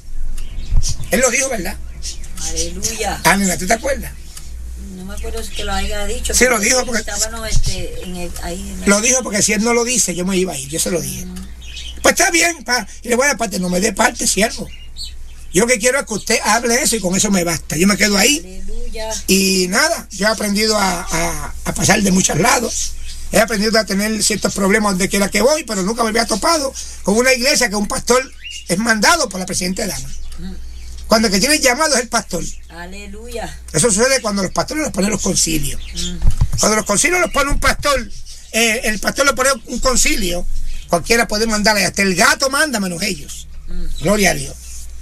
Él lo dijo, ¿verdad? Aleluya. Ah, nena, ¿tú te acuerdas? No me acuerdo si que lo haya dicho. Sí, lo dijo porque... Estábamos este, en el, ahí en el... Lo dijo porque si él no lo dice, yo me iba a ir, yo se lo dije. Mm. Pues está bien, pa, y le voy a dar parte, no me dé parte, siervo. Yo lo que quiero es que usted hable eso y con eso me basta. Yo me quedo ahí. Aleluya. Y nada, yo he aprendido a, a, a pasar de muchos lados. He aprendido a tener ciertos problemas donde quiera que voy, pero nunca me había topado con una iglesia que un pastor es mandado por la presidenta dama. Mm. Cuando el que tiene llamado es el pastor. Aleluya. Eso sucede cuando los pastores los ponen los concilios. Mm. Cuando los concilios los pone un pastor, eh, el pastor le pone un concilio, cualquiera puede mandarle, hasta el gato manda menos ellos. Mm. Gloria a Dios.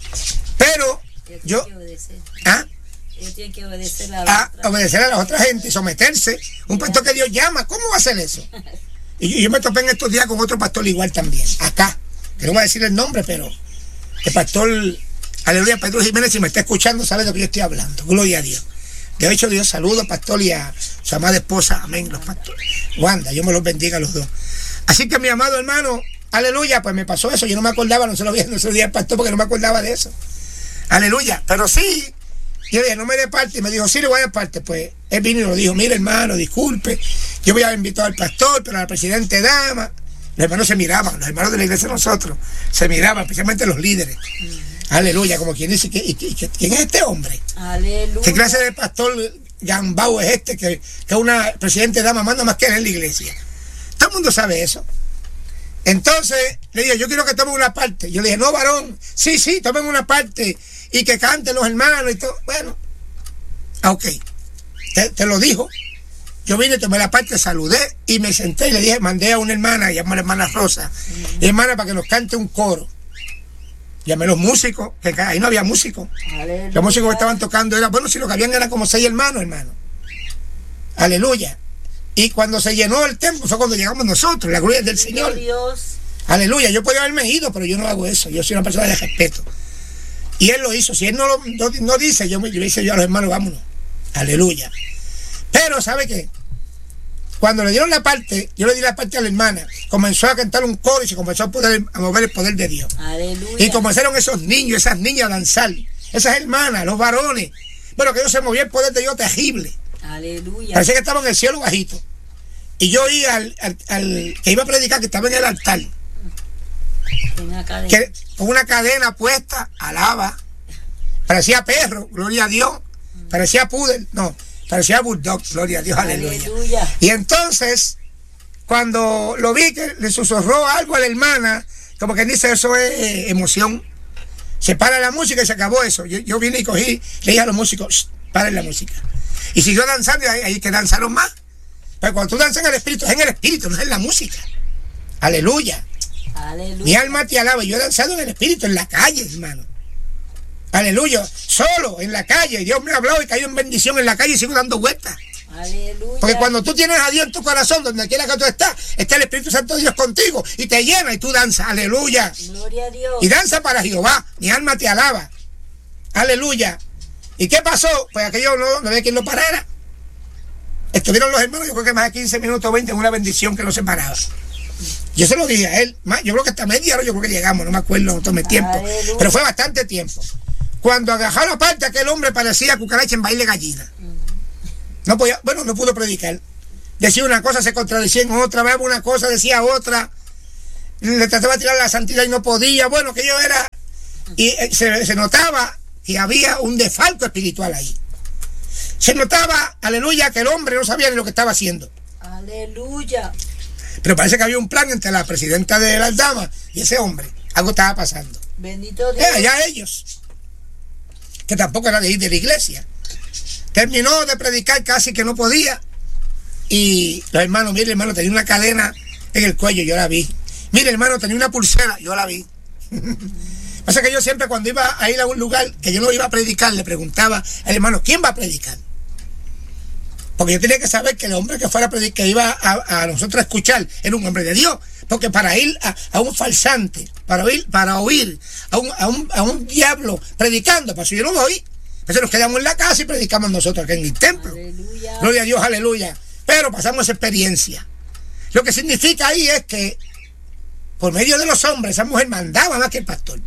Pero yo... ¿Ah? Ellos tienen que obedecer a, la a otra. obedecer a la otra gente y someterse. Un pastor que Dios llama, ¿cómo va a hacer eso? Y yo, yo me topé en estos días con otro pastor igual también, acá. Que no voy a decir el nombre, pero el pastor, aleluya, Pedro Jiménez, si me está escuchando, sabe de lo que yo estoy hablando. Gloria a Dios. De hecho, Dios saluda, pastor, y a su amada esposa, amén, los pastores. Wanda, yo me los bendiga a los dos. Así que, mi amado hermano, aleluya, pues me pasó eso. Yo no me acordaba, no se lo vi, no se lo di al pastor porque no me acordaba de eso. Aleluya, pero sí, yo dije, no me dé parte, y me dijo, sí, le voy a dar parte. Pues él vino y lo dijo, mire hermano, disculpe, yo voy a invitar al pastor, pero a la presidente dama. Los hermanos se miraban, los hermanos de la iglesia de nosotros, se miraban, especialmente los líderes. Mm. Aleluya, como quien dice, ¿qué, qué, qué, ¿quién es este hombre? Aleluya. ¿Qué clase de pastor gambao es este que, que una presidente dama manda más que él en la iglesia? Todo el mundo sabe eso. Entonces, le dije, yo quiero que tomen una parte. Yo le dije, no, varón, sí, sí, tomen una parte y que canten los hermanos y todo. Bueno, ok, te, te lo dijo. Yo vine, tomé la parte, saludé y me senté y le dije, mandé a una hermana, llamó a la hermana Rosa, mm. hermana, para que nos cante un coro. Llamé a los músicos, que ahí no había músicos. Aleluya. Los músicos que estaban tocando era, bueno, si lo que habían era como seis hermanos, hermano. Aleluya. Y cuando se llenó el templo fue cuando llegamos nosotros, la gloria del Señor. Dios. Aleluya, yo podía haberme ido, pero yo no hago eso, yo soy una persona de respeto. Y él lo hizo, si él no lo no, no dice, yo me yo dice yo a los hermanos, vámonos. Aleluya. Pero, ¿sabe qué? Cuando le dieron la parte, yo le di la parte a la hermana, comenzó a cantar un coro y se comenzó a, poder, a mover el poder de Dios. Aleluya. Y comenzaron esos niños, esas niñas a danzar, esas hermanas, los varones. Bueno, que ellos se movía el poder de Dios terrible. Aleluya. Parecía que estaban en el cielo bajito. Y yo oí al, al, al que iba a predicar, que estaba en el altar, una cadena. Que, con una cadena puesta, alaba. Parecía perro, gloria a Dios. Parecía pudel, no, parecía bulldog, gloria a Dios, aleluya. Aleluya. Y entonces, cuando lo vi que le susurró algo a la hermana, como que dice, eso es eh, emoción. Se para la música y se acabó eso. Yo, yo vine y cogí, le dije a los músicos, paren la música. Y siguió danzando y ahí, ahí que danzaron más. Pero cuando tú danzas en el espíritu, es en el espíritu, no es en la música. Aleluya. Aleluya. Mi alma te alaba. Yo he danzado en el espíritu, en la calle, hermano. Aleluya. Solo, en la calle. Dios me ha hablado y caído en bendición en la calle y sigo dando vueltas. Aleluya. Porque cuando tú tienes a Dios en tu corazón, donde quiera que tú estás, está el Espíritu Santo de Dios contigo y te llena y tú danzas. Aleluya. Gloria a Dios. Y danza para Jehová. Mi alma te alaba. Aleluya. ¿Y qué pasó? Pues aquello no, no había quien lo parara. Estuvieron los hermanos, yo creo que más de quince minutos, veinte, en una bendición que no se paraba. Yo se lo dije a él, yo creo que hasta media hora yo creo que llegamos, no me acuerdo, no tomé tiempo. Aleluya. Pero fue bastante tiempo. Cuando agarró la parte, aquel hombre parecía cucaracha en baile gallina. No podía, bueno, no pudo predicar. decía una cosa, se contradecía en otra, vez una cosa, decía otra, le trataba de tirar la santidad y no podía, bueno, que yo era, y se, se notaba que había un desfalco espiritual ahí. Se notaba, aleluya, que el hombre no sabía ni lo que estaba haciendo. Aleluya. Pero parece que había un plan entre la presidenta de las damas y ese hombre. Algo estaba pasando. Bendito Dios. Eh, allá ellos, que tampoco era de ir de la iglesia. Terminó de predicar casi que no podía. Y los hermanos, mire hermano, tenía una cadena en el cuello, yo la vi. Mire hermano, tenía una pulsera, yo la vi. Pasa que yo siempre cuando iba a ir a un lugar que yo no iba a predicar, le preguntaba al hermano, ¿quién va a predicar? Porque yo tenía que saber que el hombre que fuera a predicar, que iba a, a nosotros a escuchar, era un hombre de Dios. Porque para ir a, a un falsante, para oír, para oír a un, a, un, a un diablo predicando, para eso yo no voy. Entonces nos quedamos en la casa y predicamos nosotros aquí en el templo. Aleluya. Gloria a Dios, aleluya. Pero pasamos esa experiencia. Lo que significa ahí es que por medio de los hombres esa mujer mandaba más que el pastor.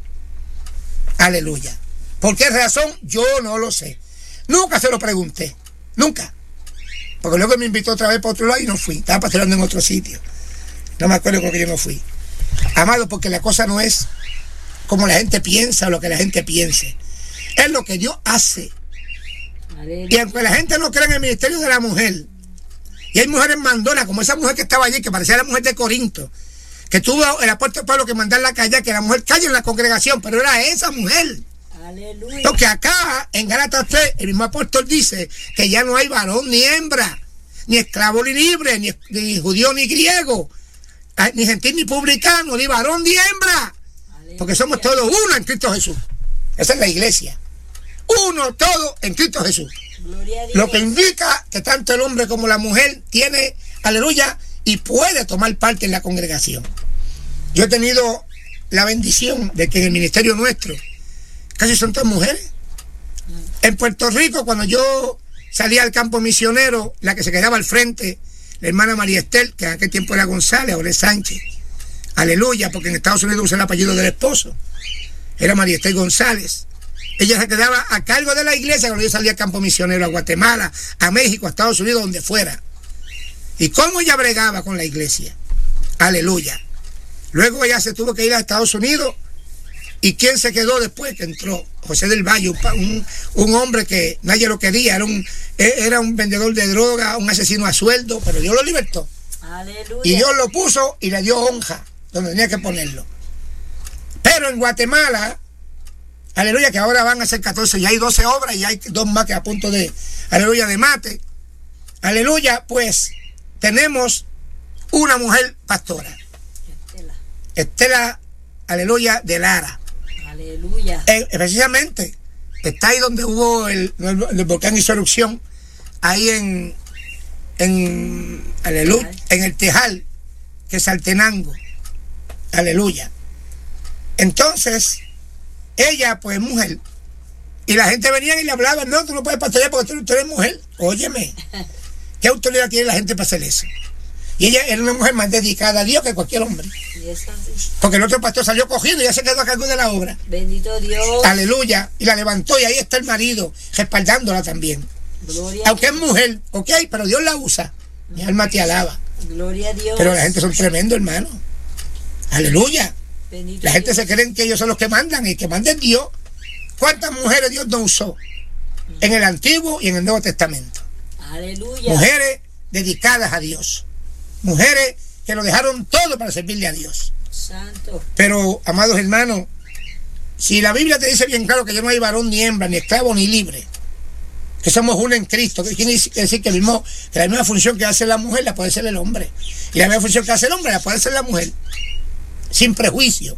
Aleluya. ¿Por qué razón? Yo no lo sé. Nunca se lo pregunté. Nunca. Porque luego me invitó otra vez para otro lado y no fui. Estaba pastoreando en otro sitio. No me acuerdo porque yo no fui. Amado, porque la cosa no es como la gente piensa o lo que la gente piense. Es lo que Dios hace. Aleluya. Y aunque la gente no cree en el ministerio de la mujer, y hay mujeres mandonas, como esa mujer que estaba allí, que parecía la mujer de Corinto, que tuvo el apóstol Pablo que mandarla a callar, que la mujer calle en la congregación, pero era esa mujer. Aleluya. Porque acá, en Gálatas tres, el mismo apóstol dice que ya no hay varón ni hembra, ni esclavo ni libre, ni, ni judío ni griego, ni gentil ni publicano, ni varón ni hembra. Aleluya. Porque somos todos uno en Cristo Jesús. Esa es la iglesia. Uno todo en Cristo Jesús. Gloria a Dios. Lo que indica que tanto el hombre como la mujer tiene, aleluya, y puede tomar parte en la congregación. Yo he tenido la bendición de que en el ministerio nuestro casi son todas mujeres. En Puerto Rico, cuando yo salía al campo misionero, la que se quedaba al frente, la hermana María Estel, que en aquel tiempo era González, ahora es Sánchez. Aleluya, porque en Estados Unidos usa el apellido del esposo. Era María Estel González. Ella se quedaba a cargo de la iglesia cuando yo salía al campo misionero a Guatemala, a México, a Estados Unidos, donde fuera. ¿Y cómo ella bregaba con la iglesia? Aleluya. Luego ella se tuvo que ir a Estados Unidos. ¿Y quién se quedó después que entró? José del Valle, un, un hombre que nadie lo quería, era un, era un vendedor de droga, un asesino a sueldo, pero Dios lo libertó. Aleluya. Y Dios lo puso y le dio honra donde tenía que ponerlo. Pero en Guatemala, aleluya, que ahora van a ser catorce, ya hay doce obras y hay dos más que a punto de, aleluya, de mate. Aleluya, pues tenemos una mujer pastora. Estela. Estela, aleluya, de Lara. Aleluya. Eh, precisamente está ahí donde hubo el, el, el volcán hizo erupción, ahí en en aleluya, en el Tejal, que es Saltenango. Aleluya. Entonces ella pues mujer, y la gente venía y le hablaba, no, tú no puedes pastorear porque tú, tú eres mujer. Óyeme, ¿qué autoridad tiene la gente para hacer eso? Y ella era una mujer más dedicada a Dios que cualquier hombre. Porque el otro pastor salió cogido y ya se quedó a cargo de la obra. Bendito Dios. Aleluya. Y la levantó y ahí está el marido respaldándola también. Gloria. Aunque es mujer, ok, pero Dios la usa. Mi alma te alaba. Gloria a Dios. Pero la gente son tremendo, hermano. Aleluya. Bendito la gente Dios. Se creen que ellos son los que mandan y que manden Dios. ¿Cuántas mujeres Dios no usó? En el Antiguo y en el Nuevo Testamento. Aleluya. Mujeres dedicadas a Dios. Mujeres que lo dejaron todo para servirle a Dios. Santo. Pero, amados hermanos, si la Biblia te dice bien claro que ya no hay varón ni hembra, ni esclavo ni libre, que somos uno en Cristo, que quiere decir que, el mismo, que la misma función que hace la mujer la puede hacer el hombre, y la misma función que hace el hombre la puede hacer la mujer, sin prejuicio.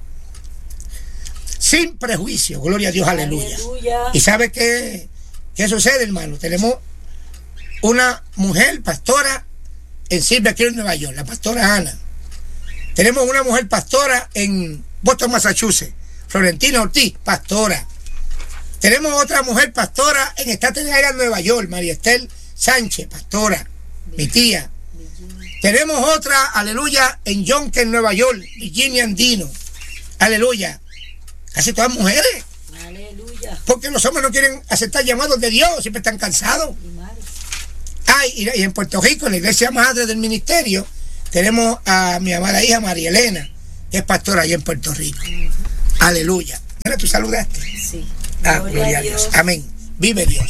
Sin prejuicio, gloria a Dios, aleluya. Aleluya. ¿Y sabe qué, qué sucede, hermano? Tenemos una mujer pastora en Silver aquí en Nueva York, la pastora Ana. Tenemos una mujer pastora en Boston, Massachusetts, Florentina Ortiz, pastora. Tenemos otra mujer pastora en Staten Island, Nueva York, María Estel Sánchez, pastora, mi tía. Tenemos otra, aleluya, en Yonkers, Nueva York, Virginia Andino, aleluya. Casi todas mujeres. Aleluya. Porque los hombres no quieren aceptar llamados de Dios, siempre están cansados. y, y en Puerto Rico, en la iglesia madre del ministerio, tenemos a mi amada hija María Elena, que es pastora allá en Puerto Rico. Uh-huh. Aleluya. ¿Mira, tú saludaste? Sí. Ah, gloria, gloria a Dios. Dios. Amén. Vive Dios.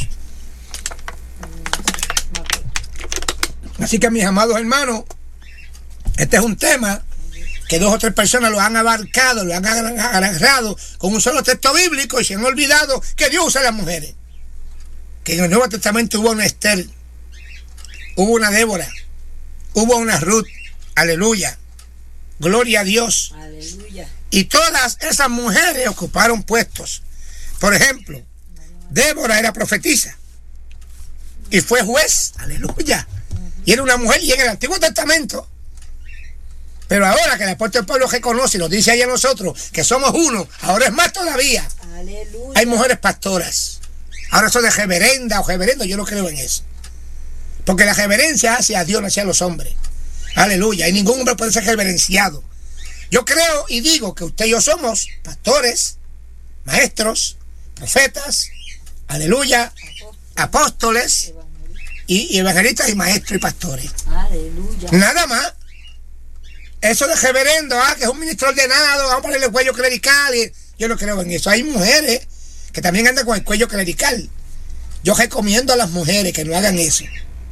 Uh-huh. Así que, mis amados hermanos, este es un tema que dos o tres personas lo han abarcado, lo han agarrado con un solo texto bíblico y se han olvidado que Dios usa a las mujeres. Que en el Nuevo Testamento hubo una Esther, hubo una Débora, hubo una Ruth, aleluya, gloria a Dios. Aleluya. Y todas esas mujeres ocuparon puestos. Por ejemplo, Débora era profetisa y fue juez, aleluya, y era una mujer, y en el Antiguo Testamento. Pero ahora que el apóstol Pablo reconoce y nos dice ahí a nosotros que somos uno, ahora es más todavía. Aleluya. Hay mujeres pastoras. Ahora eso de reverenda o reverendo, yo no creo en eso. Porque la reverencia hace a Dios, no hacia a los hombres. Aleluya. Y ningún hombre puede ser reverenciado. Yo creo y digo que usted y yo somos pastores, maestros, profetas, aleluya, apóstoles y, y evangelistas y maestros y pastores. Aleluya. Nada más. Eso de reverendo, ah, que es un ministro ordenado, vamos a ponerle el cuello clerical. Y yo no creo en eso. Hay mujeres que también andan con el cuello clerical. Yo recomiendo a las mujeres que no hagan eso.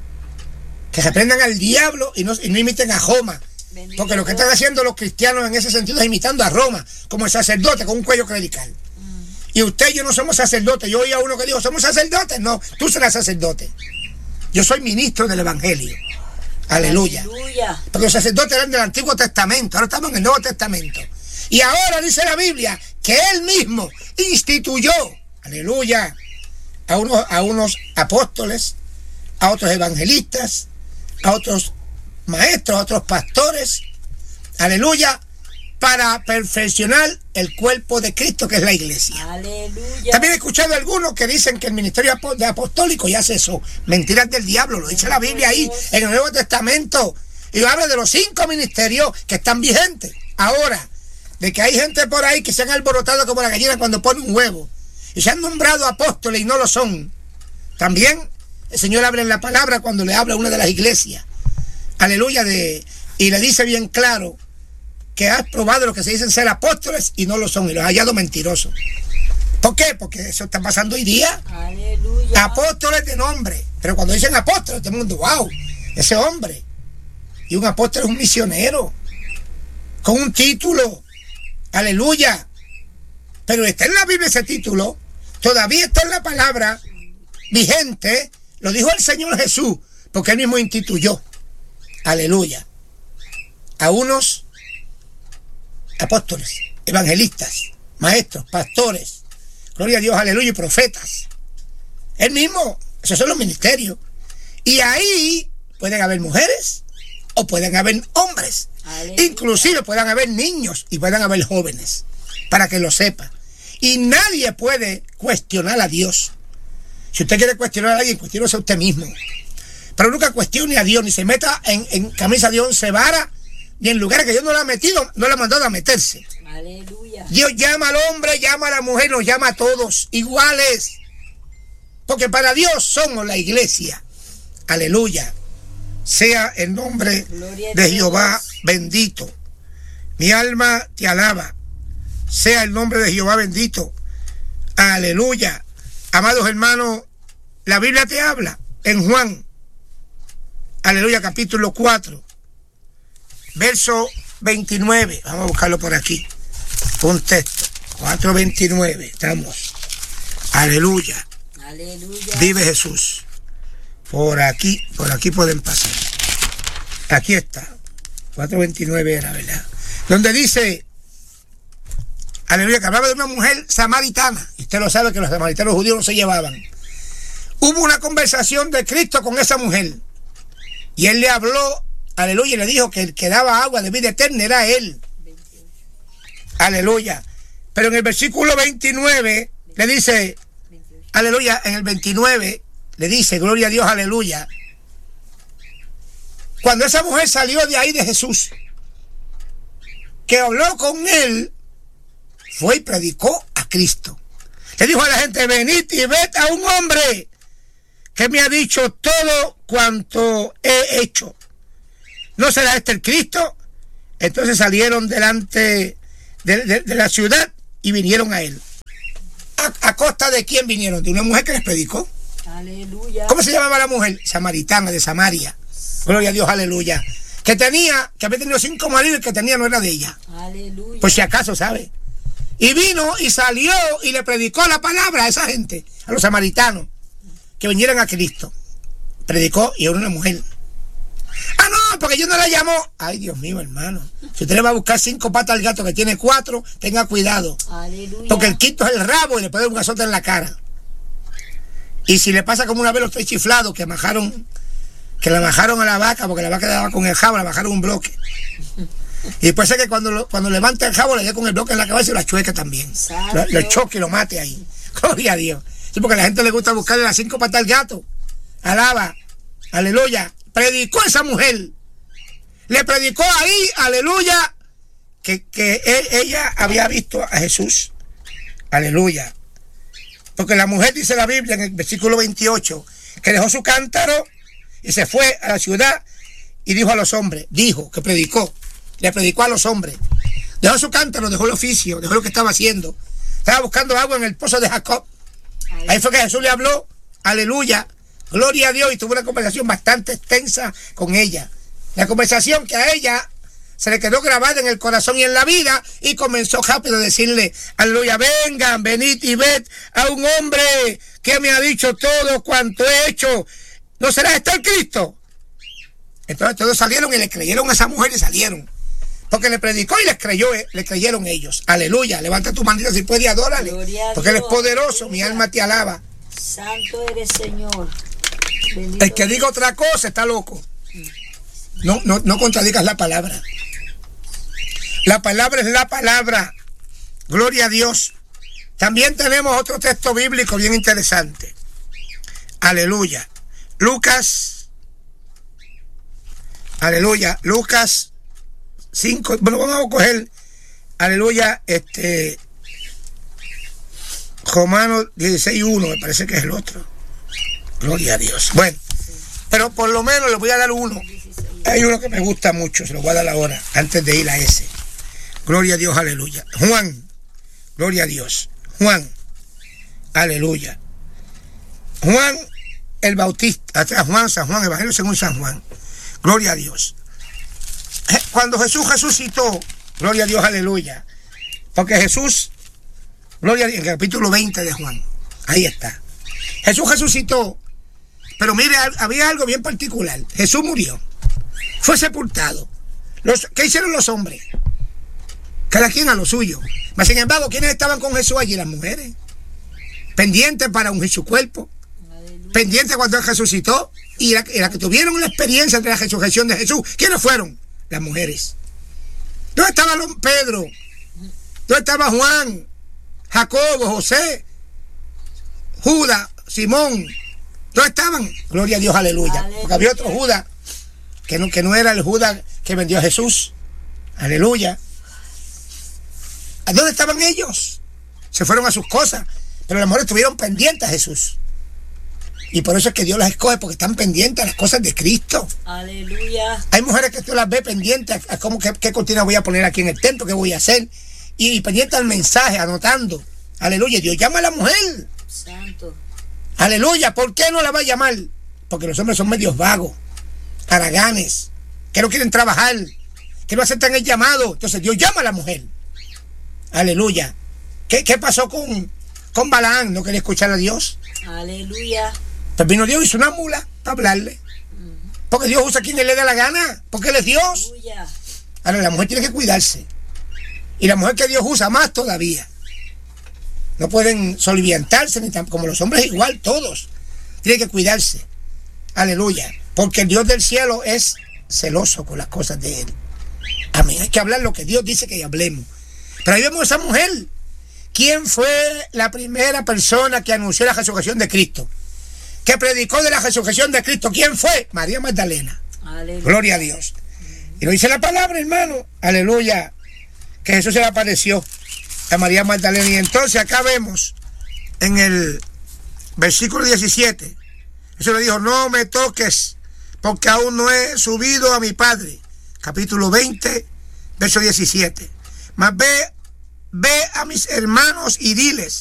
Que reprendan al diablo y no, y no imiten a Roma. Bendito. Porque lo que están haciendo los cristianos en ese sentido es imitando a Roma, como el sacerdote con un cuello clerical. Mm. Y usted y yo no somos sacerdotes. Yo oí a uno que dijo, ¿somos sacerdotes? No, tú serás sacerdote. Yo soy ministro del Evangelio. Aleluya. Aleluya. Porque los sacerdotes eran del Antiguo Testamento, ahora estamos en el Nuevo Testamento. Y ahora dice la Biblia que Él mismo instituyó, aleluya, a unos, a unos apóstoles, a otros evangelistas, a otros maestros, a otros pastores, aleluya, para perfeccionar el cuerpo de Cristo, que es la iglesia. Aleluya. También he escuchado a algunos que dicen que el ministerio apostólico ya cesó. Mentiras del diablo, lo dice la Biblia ahí en el Nuevo Testamento. Y habla de los cinco ministerios que están vigentes. Ahora, de que hay gente por ahí que se han alborotado como la gallina cuando pone un huevo y se han nombrado apóstoles y no lo son. También el Señor habla en la palabra cuando le habla a una de las iglesias, aleluya, de, y le dice bien claro que has probado lo que se dicen ser apóstoles y no lo son, y los ha hallado mentirosos. ¿Por qué? Porque eso está pasando hoy día. Aleluya. Apóstoles de nombre, pero cuando dicen apóstoles, todo el mundo, wow, ese hombre. Y un apóstol es un misionero con un título, aleluya. Pero está en la Biblia ese título, todavía está en la palabra vigente, lo dijo el Señor Jesús, porque Él mismo instituyó, aleluya, a unos apóstoles, evangelistas, maestros, pastores, gloria a Dios, aleluya, y profetas. Él mismo, esos son los ministerios. Y ahí pueden haber mujeres o pueden haber hombres. Aleluya. Inclusive pueden haber niños y pueden haber jóvenes, para que lo sepa. Y nadie puede cuestionar a Dios. Si usted quiere cuestionar a alguien, cuestiónese a usted mismo. Pero nunca cuestione a Dios, ni se meta en, en camisa de once varas, ni en lugares que Dios no le ha metido, no le ha mandado a meterse. Aleluya. Dios llama al hombre, llama a la mujer, nos llama a todos iguales. Porque para Dios somos la iglesia. Aleluya. Sea el nombre de Jehová bendito. Mi alma te alaba. Sea el nombre de Jehová bendito. Aleluya. Amados hermanos, la Biblia te habla en Juan, aleluya, capítulo cuatro, verso veintinueve. Vamos a buscarlo por aquí. Un texto. cuatro veintinueve. Estamos. Aleluya. Aleluya. Vive Jesús. Por aquí, por aquí pueden pasar. Aquí está. cuatro veintinueve era, ¿verdad? Donde dice, aleluya, que hablaba de una mujer samaritana. Y usted lo sabe que los samaritanos judíos no se llevaban. Hubo una conversación de Cristo con esa mujer. Y Él le habló, aleluya, y le dijo que el que daba agua de vida eterna era Él. veintiocho. Aleluya. Pero en el versículo veintinueve le dice, veintiocho. Aleluya, en el veintinueve le dice, gloria a Dios, aleluya. Cuando esa mujer salió de ahí de Jesús, que habló con Él, fue y predicó a Cristo. Le dijo a la gente, venid y ved a un hombre que me ha dicho todo cuanto he hecho. ¿No será este el Cristo? Entonces salieron delante de, de, de la ciudad y vinieron a él. ¿A, a costa de quién vinieron? De una mujer que les predicó. Aleluya. ¿Cómo se llamaba la mujer? Samaritana, de Samaria. Gloria a Dios, aleluya. Que tenía, que había tenido cinco maridos y que tenía no era de ella. Aleluya. Por si acaso, ¿sabe? Y vino y salió y le predicó la palabra a esa gente, a los samaritanos, que vinieran a Cristo. Predicó y era una mujer. Ah, no, porque yo no la llamó. Ay, Dios mío, hermano. Si usted le va a buscar cinco patas al gato que tiene cuatro, tenga cuidado. Aleluya. Porque el quinto es el rabo y le puede dar un azote en la cara. Y si le pasa como una vez los tres chiflados que amajaron, que la bajaron a la vaca, porque la vaca daba con el jabo, la bajaron un bloque. Y después sé que cuando, lo, cuando levanta el jabo le dé con el bloque en la cabeza y la chueca también. Lo, lo choque y lo mate ahí. Gloria a Dios. Sí, porque a la gente le gusta buscarle las cinco patas al gato. Alaba. Aleluya. Predicó esa mujer. Le predicó ahí, aleluya, que, que él, ella había visto a Jesús. Aleluya. Porque la mujer dice la Biblia en el versículo veintiocho, que dejó su cántaro y se fue a la ciudad y dijo a los hombres, dijo, que predicó, le predicó a los hombres. Dejó su cántaro, dejó el oficio, dejó lo que estaba haciendo. Estaba buscando agua en el pozo de Jacob. Ahí fue que Jesús le habló, aleluya, gloria a Dios, y tuvo una conversación bastante extensa con ella. La conversación que a ella se le quedó grabada en el corazón y en la vida, y comenzó rápido a decirle, aleluya, vengan, venid y ved a un hombre que me ha dicho todo cuanto he hecho. ¿No será este el Cristo? Entonces todos salieron y le creyeron a esa mujer y salieron. Porque le predicó y les creyó, le creyeron ellos. Aleluya, levanta tu manita si puede y adórale. Porque Él es poderoso, mi alma te alaba. Santo eres, Señor. Bendito El que diga otra cosa está loco. No, no, no contradigas la palabra. La palabra es la palabra. Gloria a Dios. También tenemos otro texto bíblico bien interesante. Aleluya. Lucas. Aleluya. Lucas cinco. Bueno, vamos a coger. Aleluya. Este. Romanos dieciséis uno. Me parece que es el otro. Gloria a Dios. Bueno. Pero por lo menos le voy a dar uno. Hay uno que me gusta mucho. Se lo voy a dar ahora. Antes de ir a ese. Gloria a Dios, aleluya. Juan, gloria a Dios. Juan, aleluya. Juan el Bautista, Juan, San Juan, Evangelio según San Juan. Gloria a Dios. Cuando Jesús resucitó, gloria a Dios, aleluya. Porque Jesús, gloria a Dios, en el capítulo veinte de Juan, ahí está. Jesús resucitó, pero mire, había algo bien particular. Jesús murió, fue sepultado. Los, ¿qué hicieron los hombres? Cada quien a lo suyo. Mas sin embargo, ¿quiénes estaban con Jesús allí? Las mujeres. Pendientes para ungir su cuerpo. Aleluya. Pendientes cuando Él resucitó. Y las la que tuvieron la experiencia de la resurrección de Jesús. ¿Quiénes fueron? Las mujeres. ¿Dónde estaba Pedro? ¿Dónde estaba Juan? Jacobo, José, Judas, Simón? ¿Dónde estaban? Gloria a Dios, aleluya. aleluya. Porque había otro Judas que no, que no era el Judas que vendió a Jesús. Aleluya. ¿A dónde estaban ellos? Se fueron a sus cosas, pero las mujeres estuvieron pendientes a Jesús. Y por eso es que Dios las escoge, porque están pendientes a las cosas de Cristo. Aleluya. Hay mujeres que tú las ves pendientes a, a cómo, qué, qué cortina voy a poner aquí en el templo, qué voy a hacer. Y, y pendientes al mensaje, anotando. Aleluya. Dios llama a la mujer. Santo. Aleluya. ¿Por qué no la va a llamar? Porque los hombres son medios vagos, haraganes, que no quieren trabajar, que no aceptan el llamado. Entonces Dios llama a la mujer. Aleluya. ¿Qué, qué pasó con, con Balaam? ¿No quería escuchar a Dios? Aleluya. Pues vino Dios y hizo una mula para hablarle. Porque Dios usa a quien le dé la gana. Porque Él es Dios. Aleluya. Ahora la mujer tiene que cuidarse. Y la mujer que Dios usa más todavía. No pueden soliviantarse, ni tan, como los hombres igual, todos. Tienen que cuidarse. Aleluya. Porque el Dios del cielo es celoso con las cosas de Él. Amén. Hay que hablar lo que Dios dice que hablemos. Pero ahí vemos a esa mujer. ¿Quién fue la primera persona que anunció la resurrección de Cristo? Que predicó de la resurrección de Cristo. ¿Quién fue? María Magdalena. Aleluya. Gloria a Dios. Y lo dice la palabra, hermano. Aleluya. Que Jesús se le apareció a María Magdalena. Y entonces acá vemos en el versículo diecisiete. Eso le dijo, no me toques, porque aún no he subido a mi Padre. Capítulo veinte, verso diecisiete. Mas ve, ve a mis hermanos y diles,